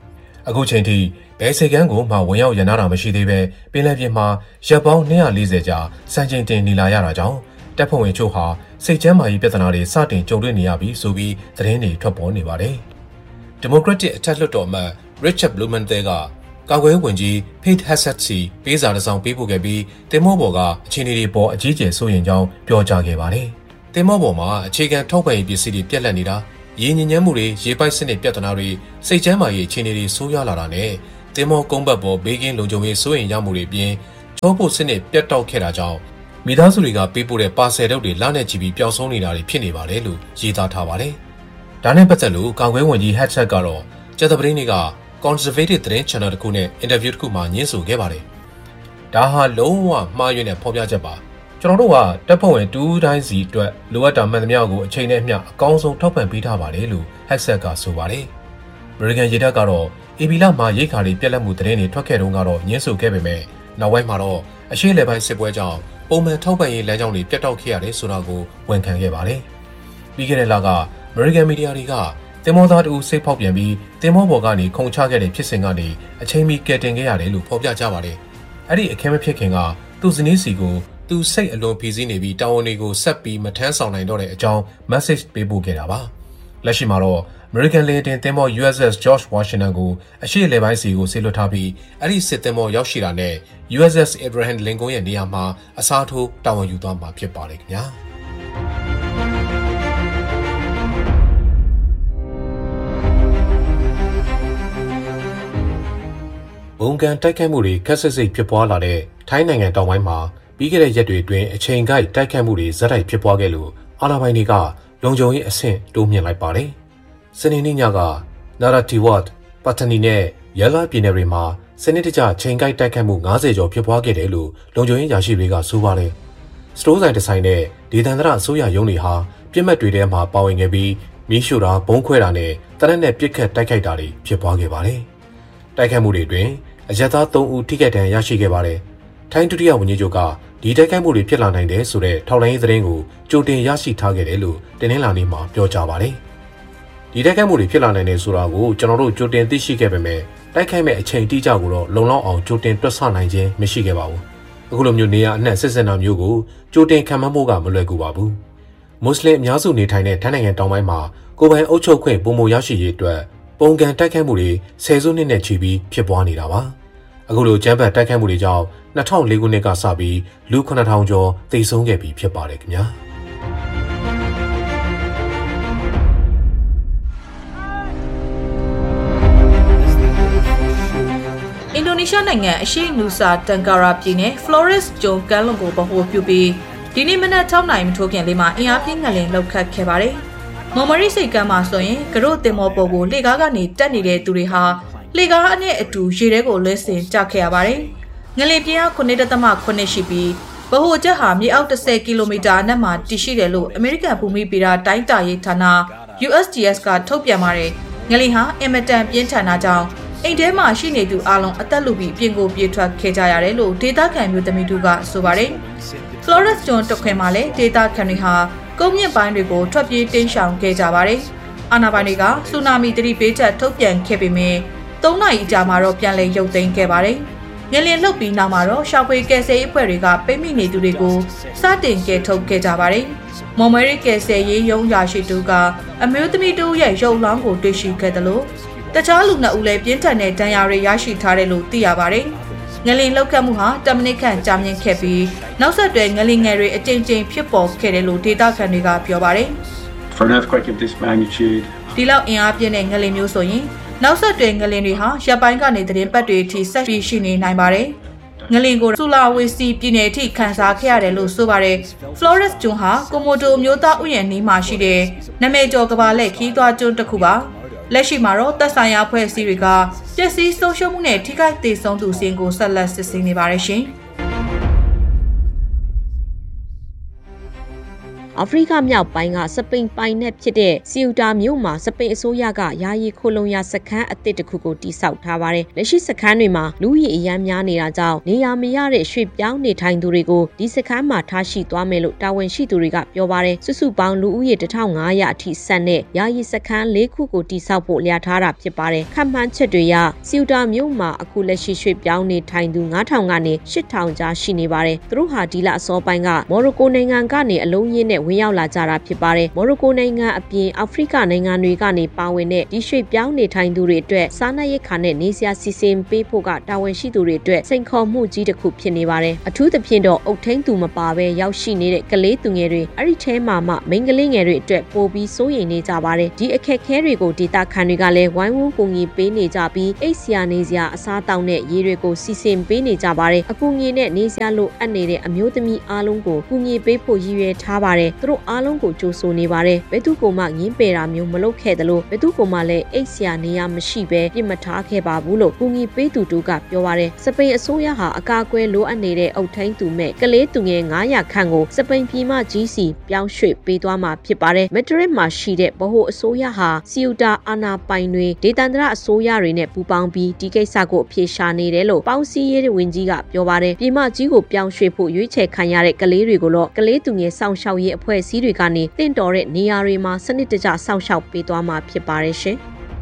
S2: အခုချိန်ထိဘယ်စိတ်ကန်းကိုမှဝင်ရောက်ရန်နာတာမရှိသေးပဲပင်လယ်ပြင်မှာရပ်ပေါင်း၂၄၀ကြာစံချိန်တင်နေလာရတာကြောင့်တပ်ဖွဲ့ဝင်ချို့ဟာစိတ်ကျန်းမာရေးပြဿနာတွေစတင်ကြုံတွေ့နေရပြီးဆိုပြီးသတင်းတွေထွက်ပေါ်နေပါတယ်။ Democratic အထက်လွှတ်တော်အမတ် Richard Blumenthal ကကာကွယ်ဝင်ကြီး Pete Hegseth စီပေးစာတစ်စောင်ပေးပို့ခဲ့ပြီးတင်မောပေါ်ကအခြေအနေတွေပေါ်အကြီးကျယ်စိုးရိမ်ကြောင်းပြောကြားခဲ့ပါတယ်။တင်မောပေါ်မှာအခြေခံထောက်ပံ့ရေးပစ္စည်းတွေပြက်လက်နေတာရေညဉ့်ညမ်းမှုတွေရေပိုက်စနစ်ပြဿနာတွေစိတ်ကျန်းမာရေးအခြေအနေတွေဆိုးရွားလာတာနဲ့တင်မောကုန်းဘက်ပေါ်ဘေးကင်းလုံခြုံရေးစိုးရိမ်ရမှုတွေအပြင်ချောပို့စနစ်ပြတ်တောက်ခဲ့တာကြောင့်မိသားစုတွေကပေးပို့တဲ့ပါဆယ်တုပ်တွေလနဲ့ချီပြီးပျောက်ဆုံးနေတာတွေဖြစ်နေပါတယ်လို့ရေးသားထားပါတယ်။ဒါနဲ့ပတ်သက်လို့ကာကွယ်ဝင်ကြီး Hegseth ကတော့ကျသပတိနေ့က Conservative သတင်း channel တစ်ခုနဲ့အင်တာဗျူးတစ်ခုမှာညင်းဆိုခဲ့ပါတယ်။ဒါဟာလုံးဝမှားယွင်းတဲ့ဖော်ပြချက်ပါ။ကျွန်တော်တို့ကတပ်ဖွဲ့ဝင်တူးတိုင်းစီအတွက်လိုအပ်တာမှန်သမျှကိုအချိန်နဲ့အမျှအကောင်းဆုံးထောက်ပံ့ပေးထားပါတယ်လို့ Hegseth ကဆိုပါတယ်။ American ရေတပ်ကတော့အေဘီလာမှာရိတ်ခါတွေပြက်လက်မှုသတင်းတွေထွက်ခဲ့တုန်းကတော့ညင်းဆိုခဲ့ပေမဲ့နောက်ပိုင်းမှာတော့အရှိလေပိုင်းစစ်ပွဲကြောင့်ပုံမှန်ထောက်ပံ့ရေးလမ်းကြောင်းတွေပြတ်တောက်ခဲ့ရတယ်ဆိုတာကိုဝန်ခံခဲ့ပါတယ်။ပြီးခဲ့တဲ့လက American Media တွေကတင်မောသားတူစိတ်ဖောက်ပြန်ပြီးတင်မောပေါ်ကနေခုန်ချခဲ့တဲ့ဖြစ်စဉ်ကနေအချိန်မီကယ်တင်ခဲ့ရတယ်လို့ဖော်ပြကြပါတယ်။အဲ့ဒီအခင်းမဖြစ်ခင်ကသူ့ဇနီးစီကိုသူစိတ်အလွန်ဖိစီးနေပြီးတာဝန်တွေကိုဆက်ပြီးမထမ်းဆောင်နိုင်တော့တဲ့အကြောင်း message ပေးပို့ခဲ့တာပါ။လက်ရှိမှာတော့ American လေတင်တင်မော U S S George Washington ကိုအရှေ့လေပိုင်းစီကိုဆေးလွှတ်ထားပြီးအဲ့ဒီစစ်တင်မောရောက်ရှိတာနဲ့ U S S Abraham Lincoln ရဲ့နေရာမှာအစားထိုးတာဝန်ယူသွားမှာဖြစ်ပါတယ်ခင်ဗျာ။ဘုံကန်တိုက်ခိုက်မှုတွေခက်ဆစ်စိတ်ဖြစ်ပွားလာတဲ့ထိုင်းနိုင်ငံတောင်ပိုင်းမှာပြီးခဲ့တဲ့ရက်တွေအတွင်းအချိန်ကိုက်တိုက်ခိုက်မှုတွေဇက်တိုက်ဖြစ်ပွားခဲ့လို့အာဏာပိုင်တွေကလုံခြုံရေးအဆင့်တိုးမြှင့်လိုက်ပါတယ်။စနေနေ့ညကနာရာတီဝတ်ပတ္တနီနဲ့ရလာပြည်နယ်တွေမှာစနစ်တကျချိန်ကိုက်တိုက်ခိုက်မှု၅၀ကျော်ဖြစ်ပွားခဲ့တယ်လို့လုံခြုံရေးရာရှိတွေကဆိုပါတယ်။စတိုးဆိုင်တစ်ဆိုင်နဲ့ဒေသန္တရအစိုးရရုံးတွေဟာပြစ်မှတ်တွေထဲမှာပါဝင်ခဲ့ပြီးမီးရှို့တာဘုံခွဲတာနဲ့တနက်နဲ့ပစ်ခတ်တိုက်ခိုက်တာတွေဖြစ်ပွားခဲ့ပါတယ်။တိုက်ခိုက်မှုတွေအတွင်းအရက်သား၃ဦးထိခိုက်ဒဏ်ရာရရှိခဲ့ပါတယ်။ထိုင်းဒုတိယဝန်ကြီးချုပ်ကဒီတိုက်ခိုက်မှုတွေဖြစ်လာနိုင်တယ်ဆိုတဲ့ထောက်လှမ်းရေးသတင်းကိုကြိုတင်ရရှိထားခဲ့တယ်လို့တင်းနှင်းလာနေမှာပြောကြားပါတယ်။ဒီတိုက်ခိုက်မှုတွေဖြစ်လာနိုင်တယ်ဆိုတာကိုကျွန်တော်တို့ကြိုတင်သိရှိခဲ့ပေမဲ့တိုက်ခိုက်မဲ့အချိန်တိကျကိုတော့လုံလောက်အောင်ကြိုတင်တွက်ဆနိုင်ခြင်းမရှိခဲ့ပါဘူး။အခုလိုမျိုးနေရာအနှံ့စစ်စင်တာမျိုးကိုကြိုတင်ခံမှန်းဖို့ကမလွယ်ကူပါဘူး။မွတ်စလင်အများစုနေထိုင်တဲ့ထိုင်းနိုင်ငံတောင်ပိုင်းမှာကိုယ်ပိုင်အုပ်ချုပ်ခွင့်ပုံမရရှိရေးအတွက်ပုံကန်တိုက်ခိုက်မှုတွေဆယ်စုနှစ်နဲ့ချီပြီးဖြစ်ပွားနေတာပါ။အခုလိုကျန်းဖတ်တိုက်ခိုက်မှုတွေကြောင့်၂၀၀၄ခုနှစ်ကစပြီးလူခုနှစ်ထောင်ကျော်သေဆုံးခဲ့ပြီးဖြစ်ပါတယ်ခင်ဗျာ။
S1: အင်ဒိုနီးရှားနိုင်ငံအရှေ့နူဆာတန်ကာရာပြည်နယ် Flores ကျွန်းကမ်းလွန်ကိုဗဟိုပြုပြီးဒီနေ့မနက်၆နာရီမထိုးခင်လေးမှာအင်အားပြင်းငလျင်လှုပ်ခတ်ခဲ့ပါတယ်။မော်မရီစိတ်ကမ်းမှာဆိုရင်ကရို့တင်မော်ပေါ်ကိုလေကားကနေတက်နေတဲ့သူတွေဟာလေကားအနဲ့အတူရေထဲကိုလွှဲဆင်ကျခဲ့ရပါတယ်။ငလျင်ပြင်းအား ခုနှစ်ဒသမခုနှစ်ရှိပြီးဗဟိုချက်ဟာမြေအောက်၁၀ကီလိုမီတာအနက်မှာတည်ရှိတယ်လို့အမေရိကန်ဘူမိဗေဒတိုင်းတာရေးဌာန U S G S ကထုတ်ပြန်ပါတယ်။ငလျင်ဟာအင်မတန်ပြင်းထန်တာကြောင့်အိမ်ထဲမှာရှိနေသူအလုံးအသက်လူပြီးပြင်ကိုပြေးထွက်ခဲ့ကြရတယ်လို့ဒေတာခံမျိုးသမီးတို့ကဆိုပါတယ်။ Flores ကျွန်းတခွင်မှာလည်းဒေတာခံတွေဟာကုန်းမြင့်ပိုင်းတွေကိုထွက်ပြေးတင်းရှောင်ခဲ့ကြပါတယ်။အာဏာပိုင်တွေကဆူနာမီသတိပေးချက်ထုတ်ပြန်ခဲ့ပေမဲ့၃နာရီအကြာမှာတော့ပြန်လည်ရုပ်သိမ်းခဲ့ပါတယ်။ငလျင်လှုပ်ပြီးနောက်မှာတော့ရှောက်ပွေကယ်ဆယ်ရေးအဖွဲ့တွေကပိတ်မိနေသူတွေကိုစတင်ကယ်ထုတ်ခဲ့ကြပါတယ်။မော်မရီကယ်ဆယ်ရေးရုံးရာရှိသူကအမျိုးသမီးတို့ရဲ့ရုပ်လောင်းကိုတွေ့ရှိခဲ့တယ်လို့တခြားလူနှစ်ဦးလည်းပြင်းထန်တဲ့ဒဏ်ရာတွေရရှိထားတယ်လို့သိရပါတယ်။ငလျင်လှုပ်ခတ်မှုဟာတမိနစ်ခန့်ကြာမြင့်ခဲ့ပြီးနောက်ဆက်တွဲငလျင်ငယ်တွေအကြိမ်ကြိမ်ဖြစ်ပေါ်ခဲ့တယ်လို့ဒေတာခံတွေကပြောပါတယ်။
S4: For an earthquake of this magnitude
S1: ဒီလောက်အင်အားပြင်းတဲ့ငလျင်မျိုးဆိုရင်နောက်ဆက်တွဲငလျင်တွေဟာရပ်ပိုင်းကနေသတင်းပတ်တွေအထိဆက်ပြီးရှိနေနိုင်ပါတယ်။ငလျင်ကိုဆူလာဝေစီပြည်နယ်အထိခန်းစားခဲ့ရတယ်လို့ဆိုပါတယ်။ Flores ကျွန်းဟာကိုမိုတိုမျိုးသားဥယျာဉ်နီးမှာရှိတဲ့နာမည်ကျော်ကမ္ဘာလက်ခီးသွွားကျွန်းတစ်ခုပါ။လက်ရှိမှာတော့သက်ဆိုင်ရာအဖွဲ့အစည်းတွေကပျက်စီးဆုံးရှုံးမှုနဲ့ထိခိုက်ဒေဆုံးသူစင်းကိုဆက်လက်စစ်ဆေးနေပါတယ်ရှင်။
S5: အာဖရိကမြောက်ပိုင်းကစပိန်ပိုင်နဲ့ဖြစ်တဲ့စီယူတာမြို့မှာစပိန်အစိုးရကယာယီခိုလုံရစခန်းအသစ်တစ်ခုကိုတိစောက်ထားပါတယ်လက်ရှိစခန်းတွေမှာလူကြီးအရန်များနေတာကြောင့်နေရာမရတဲ့ရွှေ့ပြောင်းနေထိုင်သူတွေကိုဒီစခန်းမှာထားရှိသွားမယ်လို့တာဝန်ရှိသူတွေကပြောပါတယ်စုစုပေါင်းလူဦးရေတစ်ထောင်ငါးရာအထိဆန်တဲ့ယာယီစခန်းလေးခုကိုတိစောက်ဖို့လျာထားတာဖြစ်ပါတယ်ခန့်မှန်းချက်တွေအရစီယူတာမြို့မှာအခုလက်ရှိရွှေ့ပြောင်းနေထိုင်သူငါးထောင်ကနေရှစ်ထောင်ကြားရှိနေပါတယ်သူတို့ဟာဒီလအစောပိုင်းကမော်ရိုကိုနိုင်ငံကနေအလုံးရင်းနဲ့ဝင်ရောက်လာကြတာဖြစ်ပါတယ်မော်ရိုကိုနိုင်ငံအပြင်အာဖရိကနိုင်ငံတွေကနေပါဝင်တဲ့ဒီရွှေ့ပြောင်းနေထိုင်သူတွေအတွက်စားနပ်ရိက္ခာနဲ့နေစရာစီစဉ်ပေးဖို့ကတာဝန်ရှိသူတွေအတွက်စိန်ခေါ်မှုကြီးတစ်ခုဖြစ်နေပါတယ်အထူးသဖြင့်တော့အုတ်ထင်းသူမပါဘဲရောက်ရှိနေတဲ့ကလေးသူငယ်တွေအဲ့ဒီထဲမှာမှမိန်းကလေးငယ်တွေအတွက်ပိုပြီးစိုးရိမ်နေကြပါတယ်ဒီအခက်အခဲတွေကိုဒေသခံတွေကလည်းဝိုင်းဝန်းကူညီပေးနေကြပြီးအိတ်စရာနေစရာအစားတောက်နဲ့ရေတွေကိုစီစဉ်ပေးနေကြပါတယ်အကူအညီနဲ့နေစရာလိုအပ်နေတဲ့အမျိုးသမီးအားလုံးကိုကူညီပေးဖို့ရည်ရွယ်ထားပါတယ်သူတို့အားလုံးကိုကြိုးဆိုနေပါတယ်ဘယ်သူကမှငင်းပယ်တာမျိုးမလုပ်ခဲ့သလိုဘယ်သူကမှလည်းအိတ်စရာနေရမရှိဘဲပြစ်မထားခဲ့ပါဘူးလို့ကူညီပေးသူတို့ကပြောပါတယ်စပိန်အစိုးရဟာအကာအကွယ်လိုအပ်နေတဲ့အုတ်ထင်းသူမဲ့ကလေးသူငယ်ငါးရာခန့်ကိုစပိန်ပြည်မှကြီးစီပြောင်းရွှေ့ပေးသွားမှာဖြစ်ပါတယ်မက်ဒရစ်မှာရှိတဲ့ဗဟိုအစိုးရဟာစီယူတာအာနာပိုင်တွေဒေသန္တရအစိုးရတွေနဲ့ပူးပေါင်းပြီးဒီကိစ္စကိုအဖြေရှာနေတယ်လို့ပေါင်းစည်းရေးဝန်ကြီးကပြောပါတယ်ပြည်မကြီးကိုပြောင်းရွှေ့ဖို့ရွေးချယ်ခံရတဲ့ကလေးတွေကိုတော့ကလေးသူငယ်စောင့်ရှောက်ရေးအဖွဲ့အစည်းတွေကနေတင့်တော်တဲ့နေရာတွေမှာစနစ်တကျစောင့်ရှောက်ပေးသွားမှာဖြစ်ပါတယ်ရှင်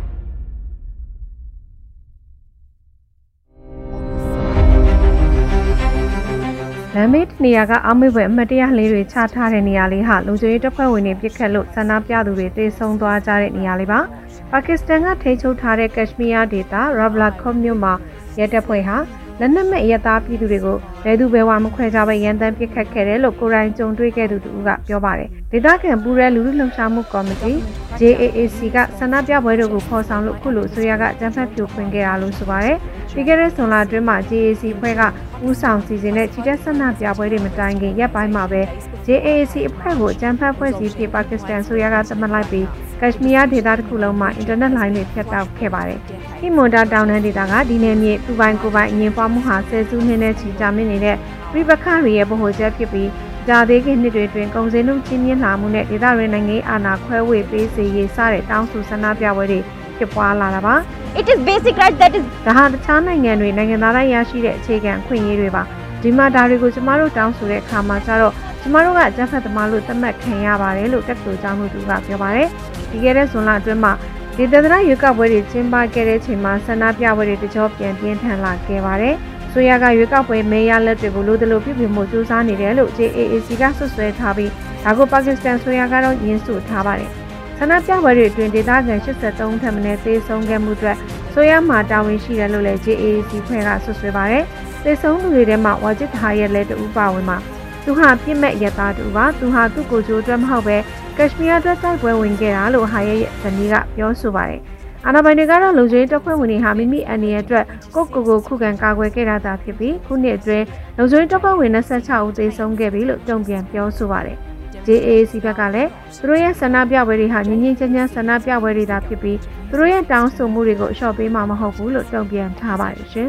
S6: လမ်းမေးနေရာကအောက်မေ့ဘွယ်အမတ်တရားလေးတွေချထားတဲ့နေရာလေးဟာလုံခြုံရေးတပ်ဖွဲ့ဝင်တွေပြစ်ခတ်လို့ဆန္ဒပြသူတွေတေဆုံးသွားကြတဲ့နေရာလေးပါပါကစ္စတန်ကထိန်းချုပ်ထားတဲ့ကက်ရှ်မီးယားဒေသရာဘလာခေါ့မြို့မှာရဲတပ်ဖွဲ့ဟာလက်နက်မဲ့ရဲသားပြည်သူတွေကိုဘယ်သူဘယ်ဝါမခွဲခြားပဲရန်တမ်းပစ်ခတ်ခဲ့တယ်လို့ကိုရိုင်းကြုံတွေ့ခဲ့သူတို့ကပြောပါတယ်ဒေသခံပူရဲလူလူလှုပ်ရှားမှုကော်မတီ ဂျေ အေ အေ စီ ကဆန္ဒပြပွဲတွေကိုဖော်ဆောင်လို့ခုလိုဆိုရကအကြမ်းဖက်ဖြိုခွင်းခဲ့တာလို့ဆိုပါတယ်ပြီးခဲ့တဲ့ဇွန်လအတွင်းမှာ ဂျေ အေ စီ ဖွဲ့ကဦးဆောင်စီစဉ်တဲ့ချီတက်ဆန္ဒပြပွဲတွေမတိုင်ခင်ရက်ပိုင်းမှာပဲ ဂျေ အေ အေ စီ အဖွဲ့ကိုအကြမ်းဖက်ဖွဲ့စည်းပြီးပါကစ္စတန်ဆိုရကသတ်မှတ်လိုက်ပြီးကက်ရှ်မီးယားဒေသတစ်ခုလုံးမှာအင်တာနက်လိုင်းတွေဖြတ်တောက်ခဲ့ပါတယ်။ဟီမွန်ဒါတောင်တန်းဒေသကဒီနယ်မြေသူပိုင်ကိုပိုင်အငြင်းပွားမှုဟာဆယ်စုနှစ်နဲ့ချီကြာမြင့်နေတဲ့ပြည်ပခါရီရဲ့ဗဟိုချက်ဖြစ်ပြီးကြာသေးခင်နှစ်တွေတွင်ကုန်စည်နှုန်းကြီးမြင့်လာမှုနဲ့ဒေသရင်းနိုင်ငံအာဏာခွဲဝေပေးစေရေးစတဲ့တောင်းဆိုဆန္ဒပြပွဲတွေဖြစ်ပွားလာတာပါ။
S7: It is basic right that is
S6: ဒါဟာတခြားနိုင်ငံတွေနိုင်ငံသားတိုင်းရရှိတဲ့အခြေခံအခွင့်အရေးတွေပါ။ဒီမှာဒါတွေကိုကျမတို့တောင်းဆိုတဲ့အခါမှာကျတော့ကျမတို့ကဂျက်ဖက်သမားလို့သတ်မှတ်ခံရပါတယ်လို့တက်တူကြောင်းမှုသူကပြောပါတယ်။ဒီကနေ့ဇွန်လအတွင်းမှာဒေသန္တရရွေးကောက်ပွဲတွေကျင်းပခဲ့တဲ့ချိန်မှာဆန္ဒပြပွဲတွေတကြောပြန်ပြင်းထန်လာခဲ့ပါတယ်။ဆိုရကရွေးကောက်ပွဲမဲရလက်တွေကိုလိုတလိုပြုပြင်မှုစူးစမ်းနေတယ်လို့ ဂျေ အေ အေ စီ ကဆွဆွဲထားပြီးဒါကိုပါကစ္စတန်ဆိုရကတော့ညှင်းဆိုထားပါတယ်။ဆန္ဒပြပွဲတွေအတွင်းဒေသခံရှစ်ဆယ့်သုံးထက်မနည်းသေဆုံးခဲ့မှုအတွက်ဆိုရမှာတာဝန်ရှိတယ်လို့လည်း ဂျေ အေ အေ စီ ဖွဲ့ကဆွဆွဲပါတယ်။သေဆုံးသူတွေထဲမှာဝါဂျစ်ဟာရဲ့လက်တူပါဝင်မှာသူဟာပြစ်မဲ့ရသားတူပါသူဟာသူ့ကိုယ်ကျိုးအတွက်မဟုတ်ပဲကက်ရှ်မီးယားအတွက်တိုက်ပွဲဝင်ခဲ့တာလို့ဟာရဲ့ဇနီးကပြောဆိုပါတယ်အာဏာပိုင်တွေကတော့လုံခြုံရေးတပ်ဖွဲ့ဝင်တွေဟာမိမိအန္တရာယ်အတွက်ကိုယ့်ကိုယ်ကိုခုခံကာကွယ်ခဲ့တာသာဖြစ်ပြီးခုနှစ်အတွင်းလုံခြုံရေးတပ်ဖွဲ့ဝင်၂၆ဦးသေဆုံးခဲ့ပြီလို့တုံ့ပြန်ပြောဆိုပါတယ်ဂျေ အေ အေ စီ ဘက်ကလည်းသူတို့ရဲ့ဆန္ဒပြပွဲတွေဟာငြင်းငြင်းချမ်းချမ်းဆန္ဒပြပွဲတွေသာဖြစ်ပြီးသူတို့ရဲ့တောင်းဆိုမှုတွေကိုအလျှော့ပေးမှာမဟုတ်ဘူးလို့တုံ့ပြန်ထားပါတယ်ရှင်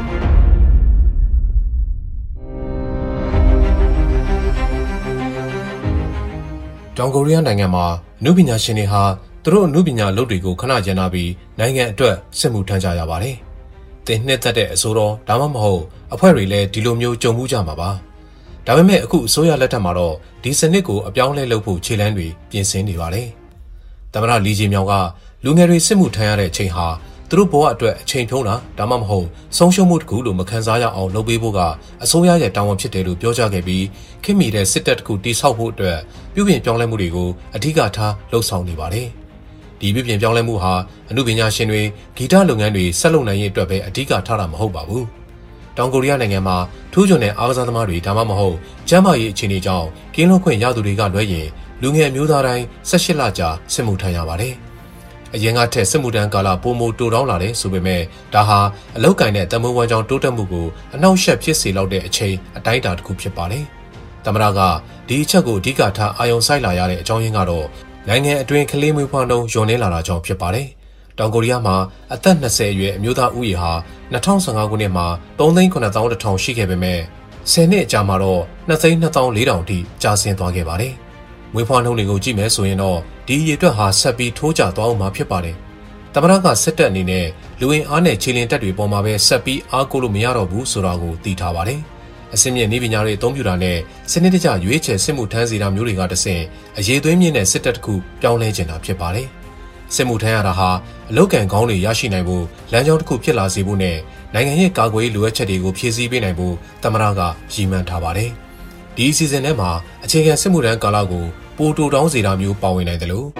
S2: တောင်ကိုရီးယားနိုင်ငံမှာနုပညာရှင်တွေဟာသူတို့နုပညာလုပ်တွေကိုခဏကျန်နာပြီးနိုင်ငံအတွက်စစ်မှုထမ်းကြရပါတယ်။တင်နှစ်သက်တဲ့အစိုးရဒါမှမဟုတ်အဖွဲ့တွေလည်းဒီလိုမျိုးကြုံမှုကြမှာပါ။ဒါပေမဲ့အခုအစိုးရလက်ထက်မှာတော့ဒီစနစ်ကိုအပြောင်းလဲလုပ်ဖို့ခြေလှမ်းတွေပြင်ဆင်နေပါတယ်။သမ္မတလီဂျီမြောင်ကလူငယ်တွေစစ်မှုထမ်းရတဲ့အချိန်ဟာသူတို့ဘဝအတွက်အချိန်ဖြုံးတာဒါမှမဟုတ်ဆုံးရှုံးမှုတစ်ခုလို့မခံစားရအောင်လုပ်ပေးဖို့ကအစိုးရရဲ့တာဝန်ဖြစ်တယ်လို့ပြောကြားခဲ့ပြီးခင်မီတဲ့စစ်တပ်တစ်ခုတိစောက်ဖို့အတွက်ပြုပြင်ပြောင်းလဲမှုတွေကိုအဓိကထားလှုံ့ဆော်နေပါတယ်။ဒီပြုပြင်ပြောင်းလဲမှုဟာအမှုပညာရှင်တွေဂီတလုပ်ငန်းတွေဆက်လုပ်နိုင်ရေးအတွက်ပဲအဓိကထားတာမဟုတ်ပါဘူး။တောင်ကိုရီးယားနိုင်ငံမှာထူးချွန်တဲ့အားကစားသမားတွေဒါမှမဟုတ်ကျန်းမာရေးအခြေအနေကြောင့်ကင်းလွတ်ခွင့်ရသူတွေကလွဲရင်လူငယ်မျိုးသားတိုင်း၁၈လကြာစစ်မှုထမ်းရပါတယ်။အရင်ကထက်စစ်မှုထမ်းကာလပိုမိုတိုးတောင်းလာတယ်ဆိုပေမဲ့ဒါဟာအလောက်ကင်တဲ့တမန်ဝန်ကြောင့်တိုးတက်မှုကိုအနှောင့်အယှက်ဖြစ်စေလောက်တဲ့အချိန်အတိုင်းအတာတစ်ခုဖြစ်ပါတယ်။သမ္မတကဒီအချက်ကိုအဓိကထားအာရုံစိုက်လာရတဲ့အကြောင်းရင်းကတော့နိုင်ငံအတွင်းကလေးမွေးဖွားနှုန်းလျော့နည်းလာတာကြောင့်ဖြစ်ပါတယ်။တောင်ကိုရီးယားမှာအသက်၂၀အရွယ်အမျိုးသားဦးရေဟာ၂၀၁၅ခုနှစ်မှာ၃သိန်း၇သောင်းတစ်ထောင်ရှိခဲ့ပေမဲ့ဆယ်နှစ်အကြာမှာတော့၂သိန်း၂သောင်း၄ထောင်အထိကျဆင်းသွားခဲ့ပါတယ်။မွေးဖွားနှုန်းတွေကိုကြည့်မယ်ဆိုရင်တော့ဒီရည်အတွက်ဟာဆက်ပြီးထိုးကျသွားအောင်မှာဖြစ်ပါတယ်။သမ္မတကစစ်တပ်အနေနဲ့လူဝင်အားနဲ့ခြေလျင်တပ်တွေပေါ်မှာပဲဆက်ပြီးအားကိုးလို့မရတော့ဘူးဆိုတာကိုသိထားပါတယ်။အစင်းမြင့်နည်းပညာတွေအသုံးပြုတာနဲ့စနစ်တကျရွေးချယ်စစ်မှုထမ်းစီတာမျိုးတွေကတဆင့်အရေးသွေးမြင့်တဲ့စစ်တပ်တစ်ခုပြောင်းလဲကျင်တာဖြစ်ပါတယ်။စစ်မှုထမ်းရတာဟာအလုတ်ကန်ကောင်းတွေရရှိနိုင်ဖို့လမ်းကြောင်းတစ်ခုဖြစ်လာစေဖို့နဲ့နိုင်ငံရဲ့ကာကွယ်ရေးလိုအပ်ချက်တွေကိုဖြည့်ဆည်းပေးနိုင်ဖို့သမ္မတကရည်မှန်းထားပါတယ်။ဒီအစီအစဉ်ထဲမှာအခြေခံစစ်မှုထမ်းကာလကိုပိုတိုတောင်းစေတာမျိုးပါဝင်နိုင်တယ်လို့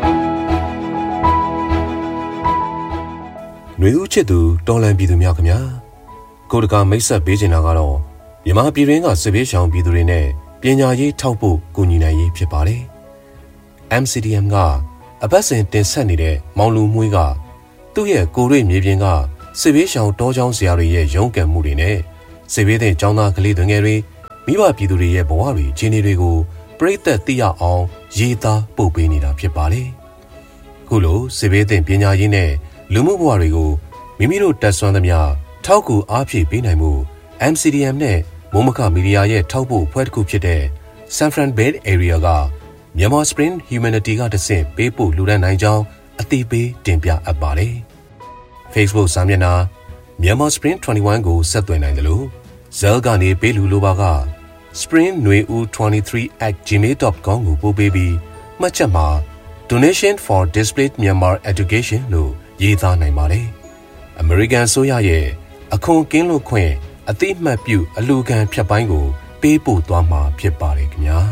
S2: ຫນွေဦးချစ်သူတော်လန်ပြည်သူများခင်ဗျာကိုတကာမိတ်ဆက်ပေးချင်တာကတော့မြန်မာပြည်တွင်းကစစ်ဘေးရှောင်ပြည်သူတွေနဲ့ပညာရေးထောက်ဖို့ကူညီနိုင်ရေးဖြစ်ပါတယ်။ M C D M ကအပတ်စဉ်တင်ဆက်နေတဲ့မောင်လူမွေးကသူ့ရဲ့ကိုရွေမြေပြင်ကစစ်ဘေးရှောင်တောကျောင်းဆရာတွေရဲ့ရုန်းကန်မှုတွေနဲ့စစ်ဘေးတဲ့ကျောင်းသားကလေးတွေငယ်တွေမိဘပြည်သူတွေရဲ့ဘဝတွေအခြေအနေတွေကိုပရိသတ်သိရအောင်ရေးသားပို့ပေးနေတာဖြစ်ပါတယ်။ခုလိုစစ်ဘေးတဲ့ပညာရေးနဲ့လူမှုဘဝတွေကိုမိမိတို့တက်ဆွမ်းသမျှထောက်ကူအားဖြည့်ပေးနိုင်မှု M C D M နဲ့မိုးမခမီဒီယာရဲ့ထောက်ပို့အဖွဲ့တစ်ခုဖြစ်တဲ့ San Fran Bay Area ကမြန်မာ Spring Humanity ကတဆင့်ပေးပို့လူဒန်းနိုင်ကြောင်းအသိပေးတင်ပြအပ်ပါတယ်။ Facebook စာမျက်နှာမြန်မာ Spring ၂၁ကိုဆက်သွယ်နိုင်တယ်လို့ Zell ကနေပေးလူလိုပါက spring nueu twenty-three at gmail dot com ကိုပို့ပေးပြီးမှတ်ချက်မှာ Donation for Displaced Myanmar Education လို့ရေးသားနိုင်ပါတယ်။ American ဆိုရရဲ့အခွန်ကင်းလွတ်ခွင့်အသိမှတ်ပြုအလူခံဖြတ်ပိုင်းကိုပေးပို့သွားမှာဖြစ်ပါတယ်ခင်ဗျာ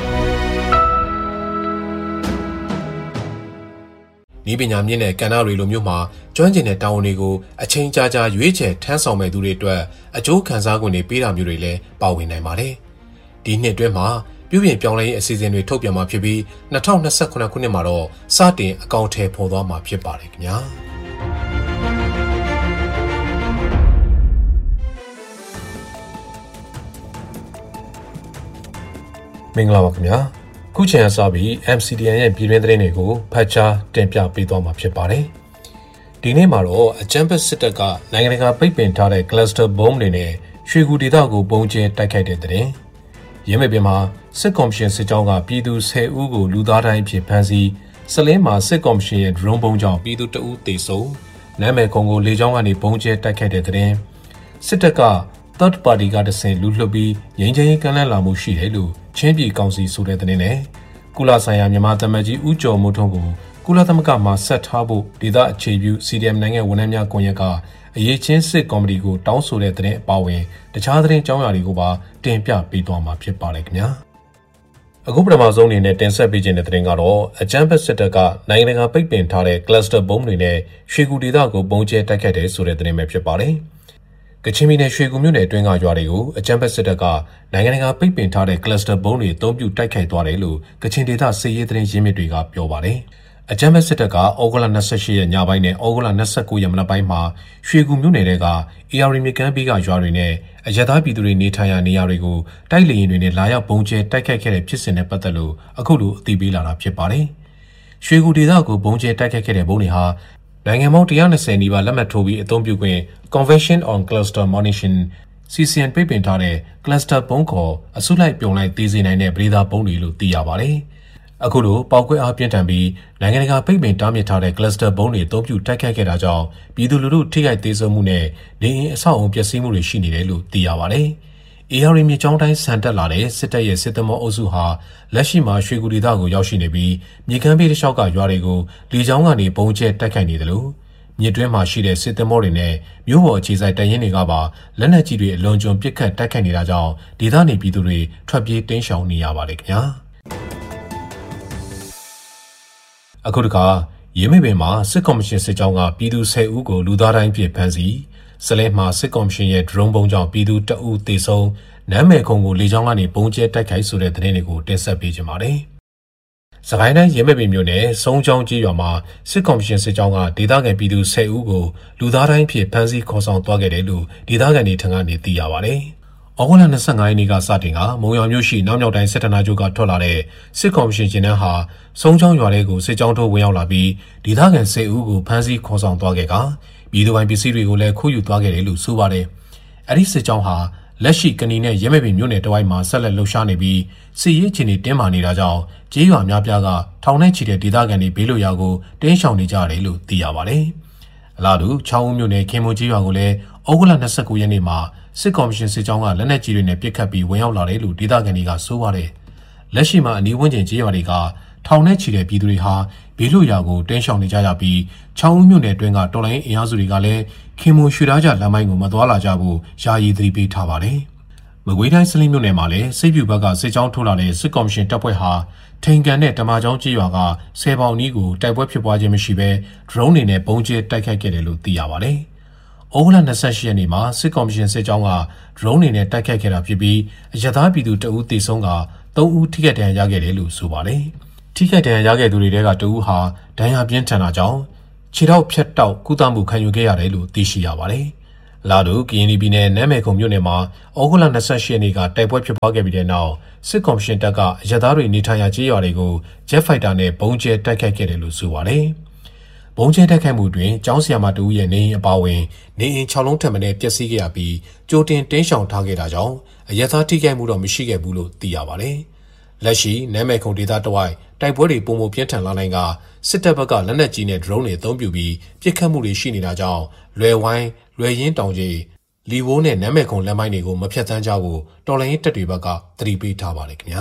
S2: ။ဤပညာမြင့်တဲ့ကဏ္ဍတွေလိုမျိုးမှာကျွမ်းကျင်တဲ့တာဝန်တွေကိုအချိန်ကြာကြာရွေးချယ်ထမ်းဆောင်မဲ့သူတွေအတွက်အကျိုးခံစား권တွေပေးတာမျိုးတွေလည်းပါဝင်နိုင်ပါတယ်။ဒီနှစ်အတွင်းမှာပြုပြင်ပြောင်းလဲရေးအစီအစဉ်တွေထုတ်ပြန်မှာဖြစ်ပြီး၂၀၂ခုခုနှစ်မှာတော့စတင်အကောင့်ထဲပေါ်သွားမှာဖြစ်ပါတယ်ခင်ဗျာ။မင်္ဂလာပါခင်ဗျာခုချိန်ကစပြီး M C D N ရဲ့ပြည်တွင်းသတင်းတွေကိုဖတ်ကြားတင်ပြပေးသွားမှာဖြစ်ပါတယ်ဒီနေ့မှာတော့အကြမ်းဖက်စစ်တပ်ကနိုင်ငံတကာပိတ်ပင်ထားတဲ့ cluster bomb တွေနဲ့ရွှေကူဒေသကိုပုံကျဲတိုက်ခိုက်တဲ့သတင်းရင်းမြစ်ပြင်မှာစစ်ကော်မရှင်စစ်ကြောင်းကပြည်သူဆယ်ဦးကိုလူသားတိုင်းအဖြစ်ဖမ်းဆီးစလင်းမှာစစ်ကော်မရှင်ရဲ့ drone ပုံကြောင့်ပြည်သူတအုပ်သေဆုံးနာမည်ခုံကိုလေကြောင်းကနေပုံကျဲတိုက်ခိုက်တဲ့သတင်းစစ်တပ်က third party ကတဆင့်လူလှုပ်ပြီးငြိမ်းချမ်းရေးကမ်းလှမ်းလာမှုရှိတယ်လို့ချင်းပြည်ကောင်စီဆိုတဲ့သတင်းနဲ့ကုလဆိုင်ရာမြန်မာသမ္မတကြီးဦးကျော်မိုးထွန်းကိုကုလသမဂ္ဂမှဆက်ထားဖို့ဒေသအခြေပြု C D M နိုင်ငံဝန်ထမ်းများကွန်ရက်ကအရေးချင်းစစ်ကော်မတီကိုတောင်းဆိုတဲ့သတင်းအပါအဝင်တခြားသတင်းကြောင်းရာတွေကိုပါတင်ပြပေးသွားမှာဖြစ်ပါတယ်ခင်ဗျာအခုပထမဆုံးအနေနဲ့တင်ဆက်ပေးခြင်းတဲ့သတင်းကတော့အကြမ်းဖက်စစ်တပ်ကနိုင်ငံတကာပိတ်ပင်ထားတဲ့ cluster bomb တွေနဲ့ရွှေကူဒေသကိုပုံကျဲတိုက်ခိုက်တယ်ဆိုတဲ့သတင်းပဲဖြစ်ပါတယ်ကချင်ပြည်နယ်ရွှေကူမြို့နယ်အတွင်းကရွာတွေကိုအကြမ်းဖက်စစ်တပ်ကနိုင်ငံတကာပိတ်ပင်ထားတဲ့ cluster bomb တွေအသုံးပြုတိုက်ခိုက်သွားတယ်လို့ကချင်ဒေသစစ်ရေးသတင်းရင်းမြစ်တွေကပြောပါတယ်။အကြမ်းဖက်စစ်တပ်ကဩဂုတ်လ၂၈ရက်ညပိုင်းနဲ့ဩဂုတ်လ၂၉ရက်မနက်ပိုင်းမှာရွှေကူမြို့နယ်ကအေအာရီမြကမ်းဘေးကရွာတွေနဲ့အရသာပြည်သူတွေနေထိုင်ရာနေရာတွေကိုတိုက်လေယာဉ်တွေနဲ့လာရောက်ပုံကျဲတိုက်ခိုက်ခဲ့တဲ့ဖြစ်စဉ်နဲ့ပတ်သက်လို့အခုလိုအသိပေးလာတာဖြစ်ပါတယ်။ရွှေကူဒေသကိုပုံကျဲတိုက်ခိုက်ခဲ့တဲ့ဘုံတွေဟာနိုင်ငံပေါင်းone hundred twentyနီးပါးလက်မှတ်ထိုးပြီးအသုံးပြုခွင့် Convention on Cluster Munition C C N ပိတ်ပင်ထားတဲ့ cluster ပုံးခေါ်အစုလိုက်ပြုံလိုက်တည်စေနိုင်တဲ့ပရိသာပုံးတွေလို့သိရပါတယ်။အခုလိုပေါက်ကွဲအားပြင်းထန်ပြီးနိုင်ငံတကာပိတ်ပင်တားမြစ်ထားတဲ့ cluster ပုံးတွေအသုံးပြုတိုက်ခိုက်ခဲ့တာကြောင့်ပြည်သူလူထုထိခိုက်သေးဆုံးမှုနဲ့နေအိမ်အဆောက်အုံပျက်စီးမှုတွေရှိနေတယ်လို့သိရပါတယ်။ A R မြေကြောင်းတိုင်းဆန်တက်လာတဲ့စစ်တပ်ရဲ့စစ်သမောအုပ်စုဟာလက်ရှိမှာရွှေကူဒေသကိုရောက်ရှိနေပြီးမြေကမ်းဘေးတစ်လျှောက်ကရွာတွေကိုလေကြောင်းကနေပုံကျဲတိုက်ခိုက်နေတယ်လို့မြစ်တွင်းမှာရှိတဲ့စစ်သမောတွေနဲ့မြို့ပေါ်အခြေစိုက်တပ်ရင်းတွေကပါလက်နက်ကြီးတွေအလွန်ကျွံပစ်ခတ်တိုက်ခိုက်နေတာကြောင့်ဒေသနေပြည်သူတွေထွက်ပြေးတိမ်းရှောင်နေရပါတယ်ခင်ဗျာအခုတခါရင်းမြစ်ပင်မှာစစ်ကော်မရှင်စစ်ကြောင်းကပြည်သူဆယ်ဦးကိုလူသားတိုင်းပြစ်ဖမ်းဆီးစလဲမှာစစ်ကော်မရှင်ရဲ့ drone ပုံကြောင့်ပြည်သူတအုပ်သေဆုံးနာမည်ခုံကိုလေကြောင်းကနေပုံကျဲတိုက်ခိုက်ဆိုတဲ့သတင်းတွေကိုတင်ဆက်ပေးကြပါမယ်စကိုင်းတိုင်းရင်းမြစ်ပင်မြို့နယ်စုံချောင်းကြီးရွာမှာစစ်ကော်မရှင်စစ်ကြောင်းကဒေသခံပြည်သူဆယ်ဦးကိုလူသားတိုင်းဖြစ်ဖမ်းဆီးခေါ်ဆောင်သွားခဲ့တယ်လို့ဒေသခံတွေထံကနေသိရပါတယ်။ဩဂုတ်လ၂၅ရက်နေ့ကစတင်ကမုံရွာမြို့ရှိနောက်မြောက်တိုင်းစစ်ဌာနချုပ်ကထွက်လာတဲ့စစ်ကော်မရှင်ရှင်တန်းဟာစုံချောင်းရွာထဲကိုစစ်ကြောင်းထိုးဝင်ရောက်လာပြီးဒေသခံဆယ်ဦးကိုဖမ်းဆီးခေါ်ဆောင်သွားခဲ့ကပြည်သူပိုင်ပစ္စည်းတွေကိုလည်းခိုးယူသွားခဲ့တယ်လို့ဆိုပါတယ်။အဲဒီစစ်ကြောင်းဟာလက်ရှိကဏီနဲ့ရဲမဲ့ပင်မြို့နယ်တဝိုက်မှာဆက်လက်လှုပ်ရှားနေပြီးစစ်ရေးအခြေအနေတင်းမာနေတာကြောင့်ကြေးရွာများပြားကထောင်ထဲချီတဲ့ဒေသခံတွေဘေးလွတ်ရာကိုတင်းရှောင်နေကြရတယ်လို့သိရပါတယ်။အလားတူချောင်းဦးမြို့နယ်ခင်မွန်ကြေးရွာကိုလည်းဩဂုတ်လ၂၉ရက်နေ့မှာစစ်ကော်မရှင်စစ်ကြောင်းကလက်နက်ကြီးတွေနဲ့ပစ်ခတ်ပြီးဝင်ရောက်လာတယ်လို့ဒေသခံတွေကဆိုပါတယ်။လက်ရှိမှာအနီးဝန်းကျင်ကြေးရွာတွေကထောင်ထဲချီတဲ့ပြည်သူတွေဟာဘေးလွတ်ရာကိုတင်းရှောင်နေကြရပြီးချောင်းဦးမြို့နယ်အတွင်းကတော်လိုင်းအင်အားစုတွေကလည်းခင်မွန်ရွှေသားကြလမ်းမိုင်းကိုမသွားလာကြဖို့ယာယီသတိပေးထားပါတယ်။မကွေးတိုင်းစလင်းမြို့နယ်မှာလည်းစိတ်ပြူဘက်ကစစ်ကြောင်းထိုးလာတဲ့စစ်ကော်မရှင်တပ်ဖွဲ့ဟာထိန်ကန်နဲ့တမာချောင်းကြေးရွာကဆယ်ပေါင်နီးကိုတိုက်ပွဲဖြစ်ပွားခြင်းမရှိဘဲဒရုန်းတွေနဲ့ပုံကျဲတိုက်ခိုက်ခဲ့တယ်လို့သိရပါတယ်။ဩဂုတ်လ၂၈ရက်နေ့မှာစစ်ကော်မရှင်စစ်ကြောင်းကဒရုန်းတွေနဲ့တိုက်ခိုက်ခဲ့တာဖြစ်ပြီးအရသာပြည်သူတအူးသေဆုံးကသုံးဦးထိခိုက်ဒဏ်ရာရခဲ့တယ်လို့ဆိုပါတယ်။ထိခိုက်ဒဏ်ရာရခဲ့သူတွေကတအူးဟာဒဏ်ရာပြင်းထန်တာကြောင့်ခြေထောက်ဖြတ်တောက်ကုသမှုခံယူခဲ့ရတယ်လို့သိရှိရပါတယ်။လာတို့ကရင်ပြည်နယ်နမ်းမယ်ခုံမြို့နယ်မှာဩဂုတ်လ၂၈ရက်နေ့ကတိုက်ပွဲဖြစ်ပွားခဲ့ပြီးတဲ့နောက်စစ်ကော်မရှင်တပ်ကအရသားတွေနေထိုင်ရာကျေးရွာတွေကိုဂျက်ဖိုက်တာနဲ့ပုံကျဲတိုက်ခိုက်ခဲ့တယ်လို့ဆိုပါတယ်။ပုံကျဲတိုက်ခိုက်မှုတွင်ကျောင်းဆရာမတဦးရဲ့နေအိမ်အပါအဝင်နေအိမ်၆လုံးထပ်မံပျက်စီးခဲ့ရပြီးကြိုတင်တင်းရှောင်ထားခဲ့တာကြောင့်အရသားထိခိုက်မှုတော့မရှိခဲ့ဘူးလို့သိရပါတယ်။လက်ရှိနမ်းမယ်ခုံဒေသတဝိုက်တိုက်ပွဲတွေပုံမပြင်းထန်လာနိုင်ကစစ်တပ်ဘက်ကလက်နက်ကြီးနဲ့ဒရုန်းတွေအသုံးပြုပြီးပစ်ခတ်မှုတွေရှိနေတာကြောင့်လွယ်ဝိုင်းလွယ်ရင်းတောင်ကြီးလီဝိုးနဲ့နမ်းမယ်ခုံလမ်းမိုင်းတွေကိုမဖြတ်သန်းကြဖို့တော်လိုင်းတပ်တွေဘက်ကသတိပေးထားပါတယ်ခင်ဗျာ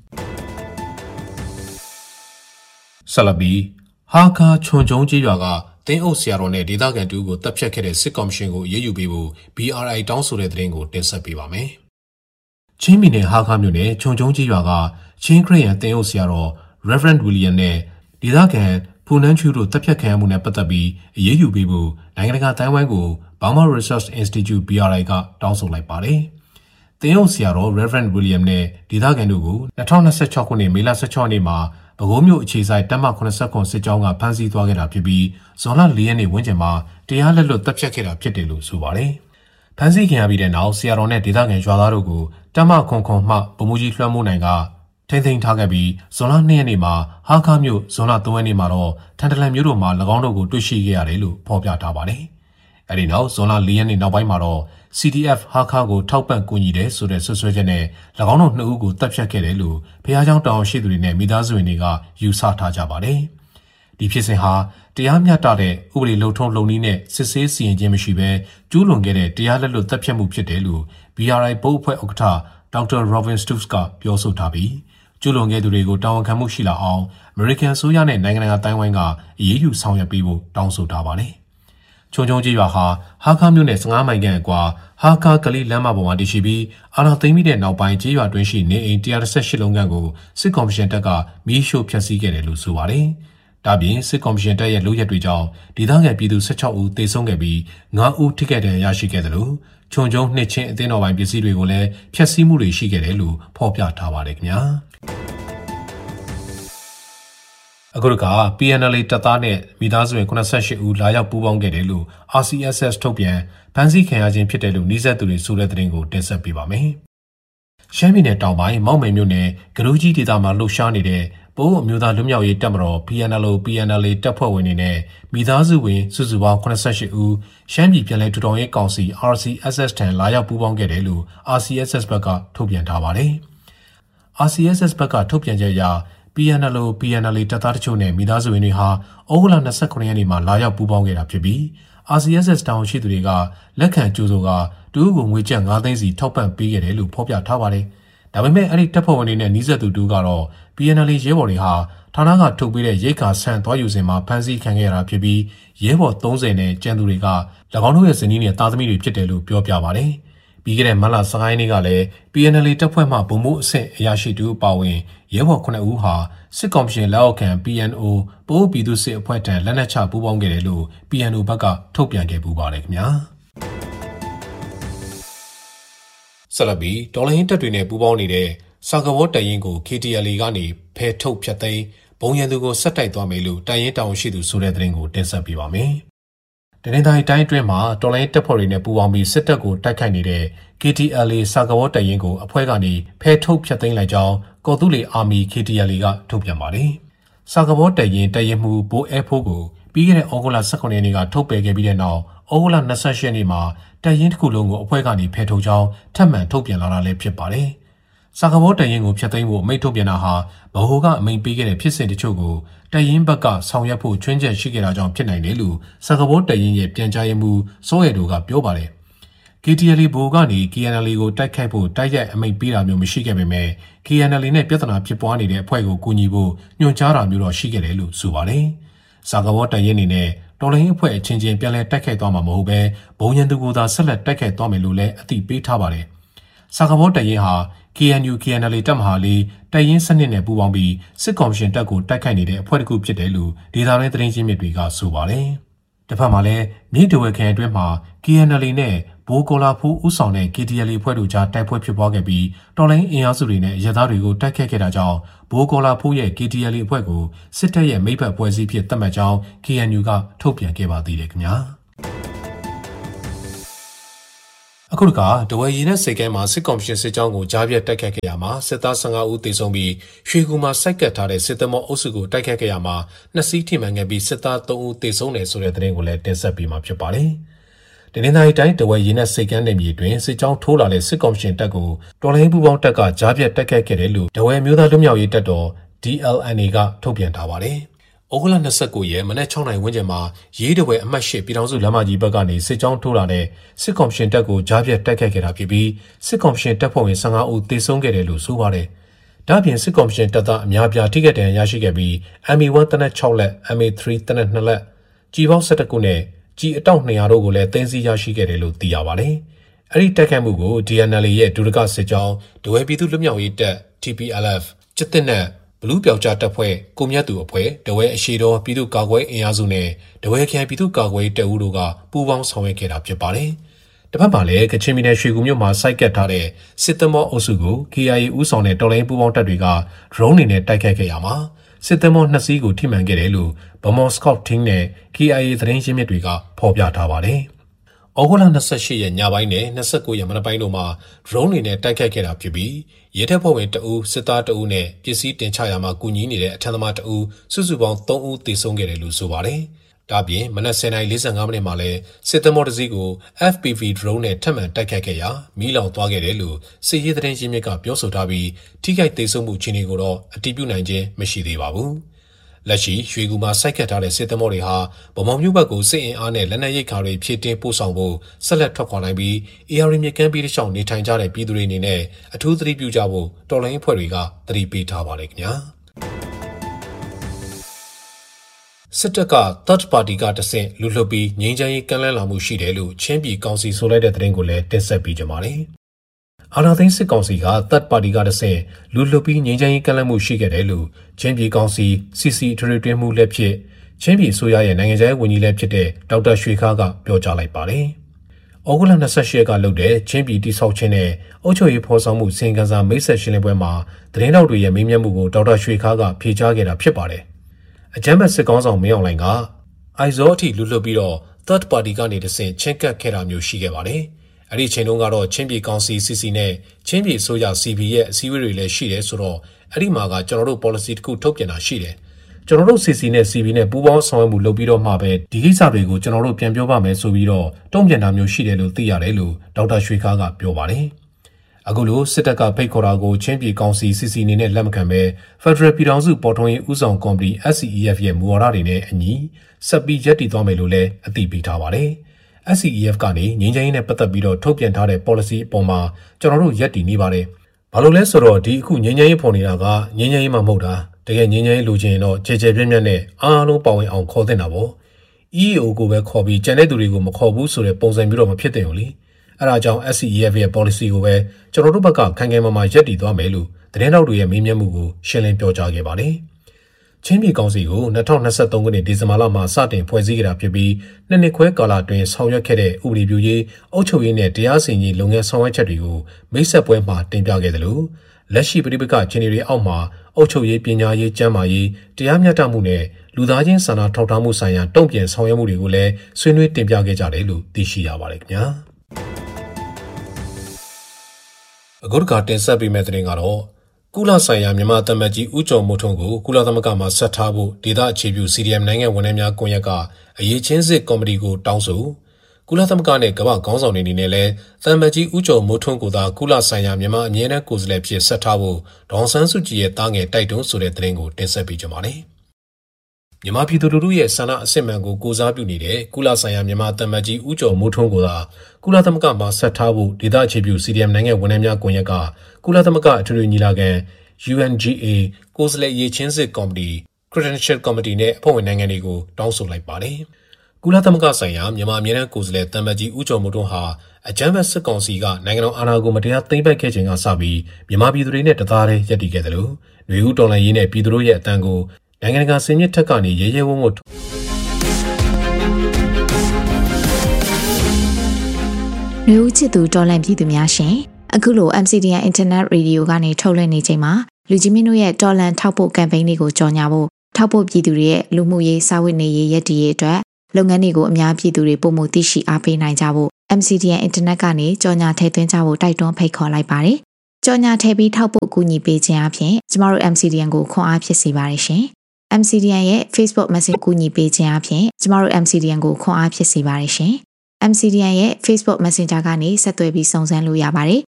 S2: ဆလဘီဟာကာချွန်ကျုံကြီးရွာကတင်းအုပ်ဆရာတော်နဲ့ဒေသခံတူကိုတပ်ဖြတ်ခဲ့တဲ့စစ်ကော်မရှင်ကိုအရေးယူပေးဖို့ B R I တောင်းဆိုတဲ့သတင်းကိုတင်ဆက်ပေးပါမယ်ချင်းပြည်နယ်ဟာကာမြို့နယ်ချွန်ကျုံကြီးရွာကချင်းခရစ်ယာန်တင်းအုပ်ဆရာတော် Reverend William နဲ့ဒေသခံဖူနန်းချူတို့တပ်ဖြတ်ခံရမှုနဲ့ပတ်သက်ပြီးအရေးယူပေးဖို့နိုင်ငံတကာတိုင်းဝိုင်းကို Burma Research Institute B R I ကတောင်းဆိုလိုက်ပါတယ်။တင်းအုပ်ဆရာတော် Reverend William နဲ့ဒေသခံတို့ကို၂၀၂၆ခုနှစ်မေလ၁၆ရက်နေ့မှာပဲခူးမြို့အခြေစိုက်တပ်မ၇၇စစ်ကြောင်းကဖမ်းဆီးသွားခဲ့တာဖြစ်ပြီးဇွန်လ၄ရက်နေ့ဝန်းကျင်မှာတရားလက်လွတ်တပ်ဖြတ်ခဲ့တာဖြစ်တယ်လို့ဆိုပါတယ်။ဖမ်းဆီးခံရပြီးတဲ့နောက်ဆရာတော်နဲ့ဒေသခံရွာသားတို့ကိုတပ်မခွန်ခွန်မှဗိုလ်မှူးကြီးလွှမ်းမိုးနိုင်ကထိန်းသိမ်းထားခဲ့ပြီးဇွန်လ၂ရက်နေ့မှာဟာခါမြို့ဇွန်လ၃ရက်နေ့မှာတော့ထန်တလန်မြို့တို့မှာ၎င်းတို့ကိုတွေ့ရှိခဲ့ရတယ်လို့ဖော်ပြထားပါတယ်။အဲဒီနောက်ဇွန်လ၄ရက်နေ့နောက်ပိုင်းမှာတော့ C D F ဟာခါကိုထောက်ပံ့ကူညီတယ်ဆိုတဲ့ဆွဆွဲချက်နဲ့၎င်းတို့နှစ်ဦးကိုတပ်ဖြတ်ခဲ့တယ်လို့ဖျားเจ้าတောင်ရှိသူတွေနဲ့မိသားစုဝင်တွေကယူဆထားကြပါတယ်။ဒီဖြစ်စဉ်ဟာတရားမျှတတဲ့ဥပဒေလုံထုံးလုံနည်းနဲ့စစ်ဆေးစီရင်ခြင်းမရှိဘဲကျူးလွန်ခဲ့တဲ့တရားလက်လွတ်တပ်ဖြတ်မှုဖြစ်တယ်လို့ B R I ဘုတ်အဖွဲ့ဥက္ကဋ္ဌဒေါက်တာ Robin Stoops ကပြောဆိုထားပြီးကျူးလွန်ခဲ့သူတွေကိုတာဝန်ခံမှုရှိလာအောင်အမေရိကန်အစိုးရနဲ့နိုင်ငံတကာတိုင်းဝိုင်းကအရေးယူဆောင်ရွက်ပေးဖို့တောင်းဆိုထားပါတယ်။ချုံချုံကြီးရွာဟာဟာခါမြို့နယ်၁၅မိုင်ခန့်အကွာဟာခါကလေးလမ်းမပေါ်မှာတည်ရှိပြီးအာဏာသိမ်းပြီးတဲ့နောက်ပိုင်းကြီးရွာတွင်းရှိနေအိမ်၁၁၈လုံးခန့်ကိုစစ်ကော်မရှင်တပ်ကမီးရှို့ဖျက်ဆီးခဲ့တယ်လို့ဆိုပါတယ်။ဒါပြင်စစ်ကော်မရှင်တပ်ရဲ့လုပ်ရက်တွေကြောင့်ဒေသခံပြည်သူ၁၆ဦးသေဆုံးခဲ့ပြီး၅ဦးထိခိုက်ဒဏ်ရာရရှိခဲ့တယ်လို့ချုံချုံနှစ်ချင်းအသင်းတော်ပိုင်းပစ္စည်းတွေကိုလည်းဖျက်ဆီးမှုတွေရှိခဲ့တယ်လို့ဖော်ပြထားပါတယ်ခင်ဗျာ။အခုက P N L A တပ်သားနဲ့မိသားစုဝင်၈၈ဦးလာရောက်ပူးပေါင်းခဲ့တယ်လို့ R C S S ထုတ်ပြန်ဖမ်းဆီးခံရခြင်းဖြစ်တယ်လို့နှိစက်သူတွေဆိုတဲ့သတင်းကိုတင်ဆက်ပေးပါမယ်။ရှမ်းပြည်နယ်တောင်ပိုင်းမောက်မယ်မြို့နယ်ဂရူးကြီးဒေသမှာလှုပ်ရှားနေတဲ့ပိုးအမျိုးသားလွတ်မြောက်ရေးတပ်မတော် P N L O P N L A တပ်ဖွဲ့ဝင်တွေနဲ့မိသားစုဝင်စုစုပေါင်း၈၈ဦးရှမ်းပြည်ပြည်လဲထူထောင်ရေးကောင်စီ R C S S ထံလာရောက်ပူးပေါင်းခဲ့တယ်လို့ R C S S ဘက်ကထုတ်ပြန်ထားပါတယ်။ R C S S ဘက်ကထုတ်ပြန်ချက်အရP N L O P N L A တပ်သားတချို့နဲ့မိသားစုဝင်တွေဟာဩဂုတ်လ၂၉ရက်နေ့မှာလာရောက်ပူးပေါင်းခဲ့တာဖြစ်ပြီး R C S S တောင်ရှိသူတွေကလက်ခံကြိုးဆိုကတူးကိုငွေကျပ်၅သိန်းစီထောက်ပံ့ပေးခဲ့တယ်လို့ဖော်ပြထားပါတယ်။ဒါပေမဲ့အဲ့ဒီတပ်ဖွဲ့ဝင်တွေနဲ့နှိစက်သူတူကတော့ P N L A ရဲဘော်တွေဟာဌာနကထုတ်ပေးတဲ့ရိတ်ခါဆန်သွားယူစဉ်မှာဖမ်းဆီးခံခဲ့ရတာဖြစ်ပြီးရဲဘော်၃၀နဲ့ကျန်သူတွေက၎င်းတို့ရဲ့ဇနီးနဲ့သားသမီးတွေဖြစ်တယ်လို့ပြောပြပါတယ်။ပြီးခဲ့တဲ့မတ်လ၁၅ရက်နေ့ကလည်း P N L A တပ်ဖွဲ့မှဗိုလ်မှူးအဆင့်အရာရှိတူအပါအဝင်ရဲဘော်ခုနှစ်ဦးဟာစစ်ကော်မရှင်လက်အောက်ခံ P N O ပိုးပြည်သူစစ်အဖွဲ့ထံလက်နက်ချပူးပေါင်းခဲ့တယ်လို့ P N O ဘက်ကထုတ်ပြန်ခဲ့ပူပါတယ်ခင်ဗျာဆလဘီဒေါ်လာရင်းတပ်တွေနဲ့ပူးပေါင်းနေတဲ့စာကဘောတရင်ကို K T L A ကနေဖယ်ထုတ်ဖြတ်သိမ်းဘုံရန်သူကိုဆက်တိုက်သွားမယ်လို့တရင်တောင်ရှိသူဆိုတဲ့သတင်းကိုတင်ဆက်ပေးပါမယ်တနင်္သာရီတိုင်းအတွင်းမှာတော်လိုင်းတပ်ဖွဲ့တွေနဲ့ပူးပေါင်းပြီးစစ်တပ်ကိုတိုက်ခိုက်နေတဲ့ K T L A စာကဘောတရင်ကိုအဖွဲ့ကနေဖယ်ထုတ်ဖြတ်သိမ်းလိုက်ကြောင်းကော်တူလီအာမီ K T L A ကထုတ်ပြန်ပါတယ်။စာကဘောတရင်တရင်မှုဘိုးအဲဖိုးကိုပြီးခဲ့တဲ့ဩဂုတ်လ၁၉ရက်နေ့ကထုတ်ပယ်ခဲ့ပြီးတဲ့နောက်ဩဂုတ်လ၂၈ရက်နေ့မှာတပ်ရင်းတစ်ခုလုံးကိုအဖွဲ့ကနေဖယ်ထုတ်ကြောင်းထပ်မံထုတ်ပြန်လာတာလည်းဖြစ်ပါတယ်။စာကဘောတပ်ရင်းကိုဖျက်သိမ်းဖို့အမိန့်ထုတ်ပြန်တာဟာဗဟိုကအမိန့်ပေးခဲ့တဲ့ဖြစ်စဉ်တချို့ကိုတပ်ရင်းဘက်ကဆောင်ရွက်ဖို့ချွင်းချက်ရှိခဲ့တာကြောင့်ဖြစ်နိုင်တယ်လို့စာကဘောတပ်ရင်းရဲ့ပြန်ကြားရေးမှူးစောရဲတို့ကပြောပါတယ်။ K T L A ဘိုကနေ K N L A ကိုတိုက်ခိုက်ဖို့တိုက်ရိုက်အမိန့်ပေးတာမျိုးမရှိခဲ့ပေမဲ့ K N L A နဲ့ပြဿနာဖြစ်ပွားနေတဲ့အဖွဲ့ကိုကူညီဖို့ညွှန်ကြားတာမျိုးတော့ရှိခဲ့တယ်လို့ဆိုပါတယ်။စာကဘောတပ်ရင်းအနေနဲ့တော်လိုင်းအဖွဲ့အချင်းချင်းပြန်လည်တိုက်ခိုက်သွားမှာမဟုတ်ဘဲဘုံရန်သူကိုသာဆက်လက်တိုက်ခိုက်သွားမယ်လို့လည်းအသိပေးထားပါတယ်။စာကဘောတပ်ရင်းဟာ K N U K N L A တပ်မဟာလေးတပ်ရင်းစနစ်နဲ့ပူးပေါင်းပြီးစစ်ကော်မရှင်တပ်ကိုတိုက်ခိုက်နေတဲ့အဖွဲ့တစ်ခုဖြစ်တယ်လို့ဒေသတွင်းသတင်းရင်းမြစ်တွေကဆိုပါတယ်။တစ်ဖက်မှာလည်းမြေတဝဲခရိုင်အတွင်းမှာ K N L A နဲ့ဘိုးကောလာဖူးဦးဆောင်တဲ့ K T L A အဖွဲ့တို့ကြားတိုက်ပွဲဖြစ်ပွားခဲ့ပြီးတော်လိုင်းအင်အားစုတွေနဲ့ရဲသားတွေကိုတိုက်ခတ်ခဲ့တာကြောင့်ဘိုးကောလာဖူးရဲ့ K T L A အဖွဲ့ကိုစစ်တပ်ရဲ့မိဘဖွဲ့စည်းဖြစ်သတ်မှတ်ကြောင်း K N U ကထုတ်ပြန်ခဲ့ပါသေးတယ်ခင်ဗျာအခုတခါတဝဲရည်နဲ့စိတ်ကဲမှာစစ်ကော်မရှင်စစ်ကြောင်းကိုကြားပြတ်တိုက်ခတ်ခဲ့ရမှာစစ်သား၁၅ဦးသေဆုံးပြီးရွှေကူမှာစိုက်ကတ်ထားတဲ့စစ်သမောအုပ်စုကိုတိုက်ခတ်ခဲ့ရမှာနှစ်စီးထိမှန်ခဲ့ပြီးစစ်သား၃ဦးသေဆုံးတယ်ဆိုတဲ့သတင်းကိုလည်းတင်ဆက်ပေးမှာဖြစ်ပါတယ်။တနင်္သာရီတိုင်းတဝဲရည်နဲ့စိတ်ကမ်းနယ်မြေတွင်စစ်ကြောင်းထိုးလာတဲ့စစ်ကော်မရှင်တပ်ကိုတော်လိုင်းပူပေါင်းတပ်ကကြားပြတ်တိုက်ခတ်ခဲ့တယ်လို့တဝဲမျိုးသားလူမျိုးရေးတပ်တော် D L N A ကထုတ်ပြန်ထားပါတယ်။ဩဂုတ်လ၂၉ရက်မနက်၆နာရီဝန်းကျင်မှာရေးတဝဲအမှတ်၈ပြည်ထောင်စုလမ်းမကြီးဘက်ကနေစစ်ကြောင်းထိုးလာတဲ့စစ်ကော်မရှင်တပ်ကိုကြားပြတ်တိုက်ခိုက်ခဲ့တာဖြစ်ပြီးစစ်ကော်မရှင်တပ်ဖွဲ့ဝင်၁၅ဦးသေဆုံးခဲ့တယ်လို့ဆိုပါတယ်။ဒါ့အပြင်စစ်ကော်မရှင်တပ်သားအများပြားထိခိုက်ဒဏ်ရာရရှိခဲ့ပြီး M A one တနက်၆လက် M A ၃ တနက်၂လက်ကြီးပေါင်း၁၁ခုနဲ့ကြီးအတောက်၂၀၀တို့ကိုလည်းသိမ်းဆည်းရရှိခဲ့တယ်လို့သိရပါတယ်။အဲဒီတိုက်ခိုက်မှုကို D N L A ရဲ့ဒုတိယစစ်ကြောင်းဒဝဲပြည်သူ့လွတ်မြောက်ရေးတပ် T P L F စစ်တပ်နဲ့ဘလူးပြောက်ကြားတပ်ဖွဲ့ကိုမြတ်သူအဖွဲ့တဝဲအရှိတော်ပြည်သူ့ကာကွယ်အင်အားစုနဲ့တဝဲခရိုင်ပြည်သူ့ကာကွယ်တပ်ဦးတို့ကပူးပေါင်းဆောင်ရွက်ခဲ့တာဖြစ်ပါတယ်။တစ်ဖက်မှာလည်းကချင်ပြည်နယ်ရွှေကူမြို့မှာစိုက်ကတ်ထားတဲ့စစ်သမောအုပ်စုကို K I A ဦးဆောင်တဲ့တော်လိုင်းပူးပေါင်းတပ်တွေကဒရုန်းတွေနဲ့တိုက်ခိုက်ခဲ့ရမှာစစ်သမောနှစ်စီးကိုထိမှန်ခဲ့တယ်လို့ဗမော်စကော့တင်းနဲ့ K I A သတင်းရင်းမြစ်တွေကဖော်ပြထားပါတယ်။ဩဂုတ်လ၂၈ရက်ညပိုင်းနဲ့၂၉ရက်မနက်ပိုင်းတို့မှာဒရုန်းတွေနဲ့တိုက်ခိုက်ခဲ့တာဖြစ်ပြီးရဲတပ်ဖွဲ့ဝင်တအူးစစ်သားတအူးနဲ့ပစ္စည်းတင်ချရာမှာကူညီနေတဲ့အထက်သမားတအူးစုစုပေါင်း၃ဦးသေဆုံးခဲ့တယ်လို့ဆိုပါတယ်။ဒါပြင်မနက်၁၀နာရီ၄၅မိနစ်မှာလည်းစစ်သမောတစ်စီးကို F P V drone နဲ့ထပ်မံတိုက်ခိုက်ခဲ့ရာမီးလောင်သွားခဲ့တယ်လို့စစ်ရေးသတင်းရင်းမြစ်ကပြောဆိုထားပြီးထိခိုက်သေဆုံးမှုအခြေအနေကိုတော့အတည်ပြုနိုင်ခြင်းမရှိသေးပါဘူး။လက်ရှိရွှေကူမှာစိုက်ခတ်ထားတဲ့စစ်သမောတွေဟာဗမော်မြို့ဘက်ကိုစစ်အင်အားနဲ့လက်နက်ရိတ်ခါတွေဖြည့်တင်းပို့ဆောင်ဖို့ဆက်လက်ထွက်ခွာနိုင်ပြီး A R မြစ်ကမ်းပြည်တစ်လျှောက်နေထိုင်ကြတဲ့ပြည်သူတွေအနေနဲ့အထူးသတိပြုကြဖို့တော်လိုင်းအဖွဲ့တွေကသတိပေးထားပါတယ်ခင်ဗျာစစ်တပ်က third party ကတဆင့်လူလှုပ်ပြီးငြိမ်းချမ်းရေးကမ်းလှမ်းလာမှုရှိတယ်လို့ချင်းပြည်ကောင်စီဆိုလိုက်တဲ့သတင်းကိုလည်းတင်ဆက်ပေးကြပါမယ်အာဏာသိမ်းစစ်ကောင်စီက third party ကတဆင့်လူလှုပ်ပြီးငြိမ်းချမ်းရေးကမ်းလှမ်းမှုရှိခဲ့တယ်လို့ချင်းပြည်ကောင်စီ C C ထရီတွင်းမှုလက်ဖြစ်ချင်းပြည်အစိုးရရဲ့နိုင်ငံခြားရေးဝန်ကြီးလည်းဖြစ်တဲ့ဒေါက်တာရွှေခါးကပြောကြားလိုက်ပါတယ်။ဩဂုတ်လ၂၈ရက်ကလုပ်တဲ့ချင်းပြည်တိဆောက်ခြင်းနဲ့အုပ်ချုပ်ရေးဖော်ဆောင်မှုစင်ကန်စာမိတ်ဆက်ရှင်းလင်းပွဲမှာသတင်းတောက်တွေရဲ့မေးမြန်းမှုကိုဒေါက်တာရွှေခါးကဖြေကြားခဲ့တာဖြစ်ပါတယ်။အကြမ်းဖက်စစ်ကောင်ဆောင်မင်းအောင်လှိုင်ကအိုက်ဇောအထိလူလှုပ်ပြီးတော့ third party ကနေတဆင့်ချင်းကပ်ခဲ့တာမျိုးရှိခဲ့ပါတယ်။အဲ့ဒီချိန်တုန်းကတော့ချင်းပြည်ကောင်စီ C C နဲ့ချင်းပြည်အစိုးရ C B ရဲ့အစည်းအဝေးတွေလည်းရှိတယ်ဆိုတော့အဲ့ဒီမှာကကျွန်တော်တို့ policy တစ်ခုထုတ်ပြန်တာရှိတယ်။ကျွန်တော်တို့ C C နဲ့ C B နဲ့ပူးပေါင်းဆောင်ရွက်မှုလုပ်ပြီးတော့မှပဲဒီကိစ္စတွေကိုကျွန်တော်တို့ပြန်ပြောပါမယ်ဆိုပြီးတော့တုံ့ပြန်တာမျိုးရှိတယ်လို့သိရတယ်လို့ဒေါက်တာရွှေခါးကပြောပါတယ်။အခုလိုစစ်တပ်ကဖိတ်ခေါ်တာကိုချင်းပြည်ကောင်စီ C C အနေနဲ့လက်မခံပဲ Federal ပြည်ထောင်စုပေါ်ထွန်းရေးဦးဆောင်ကော်မတီ S C E F ရဲ့မူဝါဒတွေနဲ့အညီဆက်ပြီးရပ်တည်သွားမယ်လို့လည်းအသိပေးထားပါတယ်။ S C E F ကနေငြိမ်းချမ်းရေးနဲ့ပတ်သက်ပြီးတော့ထုတ်ပြန်ထားတဲ့ policy အပေါ်မှာကျွန်တော်တို့ရပ်တည်နေပါတယ်။ဘာလို့လဲဆိုတော့ဒီအခုငြိမ်းချမ်းရေးဖော်နေတာကငြိမ်းချမ်းရေးမှမဟုတ်တာတကယ်ငြိမ်းချမ်းရေးလိုချင်ရင်တော့ခြေခြေပြက်ပြက်နဲ့အားလုံးပါဝင်အောင်ခေါ်သင့်တာပေါ့။ E A O ကိုပဲခေါ်ပြီးကျန်တဲ့သူတွေကိုမခေါ်ဘူးဆိုတဲ့ပုံစံမျိုးတော့မဖြစ်သင့်ဘူးလေ။အဲဒါကြောင့် S C E F ရဲ့ policy ကိုပဲကျွန်တော်တို့ဘက်ကခိုင်ခိုင်မာမာရပ်တည်သွားမယ်လို့သတင်းတောက်တွေရဲ့မေးမြန်းမှုကိုရှင်းလင်းပြောကြားခဲ့ပါတယ်။ချင်းပြည်ကောင်စီကို၂၀၂၃ခုနှစ်ဒီဇင်ဘာလမှာစတင်ဖွဲ့စည်းခဲ့တာဖြစ်ပြီးနှစ်နှစ်ခွဲကာလအတွင်းဆောင်ရွက်ခဲ့တဲ့ဥပဒေပြုရေးအုပ်ချုပ်ရေးနဲ့တရားစီရင်ရေးလုပ်ငန်းဆောင်ရွက်ချက်တွေကိုမိတ်ဆက်ပွဲမှာတင်ပြခဲ့တယ်လို့လက်ရှိပြည်ပကချင်းတွေအောက်မှာအုပ်ချုပ်ရေးပညာရေးကျန်းမာရေးတရားမျှတမှုနဲ့လူသားချင်းစာနာထောက်ထားမှုဆိုင်ရာတုံ့ပြန်ဆောင်ရွက်မှုတွေကိုလည်းဆွေးနွေးတင်ပြခဲ့ကြတယ်လို့သိရှိရပါတယ်ခင်ဗျာအခုတခါတင်ဆက်ပေးမယ့်သတင်းကတော့ကုလဆိုင်ရာမြန်မာတမန်ကြီးဦးကျော်မိုးထွန်းကိုကုလသမဂ္ဂမှာဆက်ထားဖို့ဒေသအခြေပြု C D M နိုင်ငံဝန်ထမ်းများကွန်ရက်ကအရေးချင်းစစ်ကော်မတီကိုတောင်းဆိုကုလသမဂ္ဂနဲ့ကမ္ဘာခေါင်းဆောင်တွေအနေနဲ့လည်းသံမတ်ကြီးဦးကျော်မိုးထွန်းကိုသာကုလဆိုင်ရာမြန်မာအမြဲတမ်းကိုယ်စားလှယ်ဖြစ်ဆက်ထားဖို့ဒေါန်ဆန်းစုကြည်ရဲ့တားငယ်တိုက်တွန်းဆိုတဲ့သတင်းကိုတင်ဆက်ပေးကြပါမယ်။မြန်မာပြည်သူလူထုရဲ့ဆန္ဒအစစ်မှန်ကိုကိုစားပြုနေတဲ့ကုလဆိုင်ရာမြန်မာသံမတ်ကြီးဦးကျော်မိုးထွန်းကိုသာကုလသမဂ္ဂမှာဆက်ထားဖို့ဒေသအခြေပြု စီ ဒီ အမ် နိုင်ငံဝန်ထမ်းများကွန်ရက်ကကုလသမဂ္ဂအထွေထွေညီလာခံ ယူ အန် ဂျီ အေ ကိုယ်စားလှယ်ရေးချင်းစစ်ကော်မတီ Credential Committee နဲ့အဖွဲ့ဝင်နိုင်ငံတွေကိုတောင်းဆိုလိုက်ပါတယ်။ကုလသမဂ္ဂဆိုင်ရာမြန်မာအမြဲတမ်းကိုယ်စားလှယ်သံမတ်ကြီးဦးကျော်မိုးထွန်းဟာအကြမ်းဖက်စစ်ကောင်စီကနိုင်ငံတော်အာဏာကိုမတရားသိမ်းပိုက်ခဲ့ချိန်ကစပြီးမြန်မာပြည်သူတွေနဲ့တသားတည်းရပ်တည်ခဲ့တယ်လို့ຫນွေဦးတော်လှန်ရေးနဲ့ပြည်သူတို့ရဲ့အတန်ကိုနိုင်ငံတကာစင်မြင့်ထက်ကနေရဲရဲဝံ့ဝံ့
S3: ຫນွေဦးချစ်သူတော်လှန်ပြည်သူများရှင်အခုလို အမ် စီ ဒီ အန် Internet Radio ကနေထုတ်လွှင့်နေချိန်မှာလူကြီးမင်းတို့ရဲ့တော်လှန်ထောက်ပို့ကမ်ပိန်းတွေကိုကြော်ညာဖို့ထောက်ပို့ပြည်သူတွေရဲ့လူမှုရေးစာဝတ်နေရေးရည်တည်ရေးအတွက်လုပ်ငန်းတွေကိုအများပြည်သူတွေပုံမှုသိရှိအားပေးနိုင်ကြဖို့ အမ် စီ ဒီ အန် Internet ကနေကြော်ညာထည့်သွင်းကြဖို့တိုက်တွန်းဖိတ်ခေါ်လိုက်ပါတယ်။ကြော်ညာထည့်ပြီးထောက်ပို့ကူညီပေးခြင်းအပြင်ကျမတို့ အမ် စီ ဒီ အန် ကိုခွန်အားဖြစ်စေပါတယ်ရှင်။ အမ် စီ ဒီ အန် ရဲ့ Facebook Messenger ကူညီပေးခြင်းအပြင်ကျမတို့ အမ် စီ ဒီ အန် ကိုခွန်အားဖြစ်စေပါတယ်ရှင်။အမ် စီ ဒီ အန် ရဲ့ Facebook Messenger ကနေဆက်သွယ်ပြီးစုံစမ်းလို့ရပါတယ်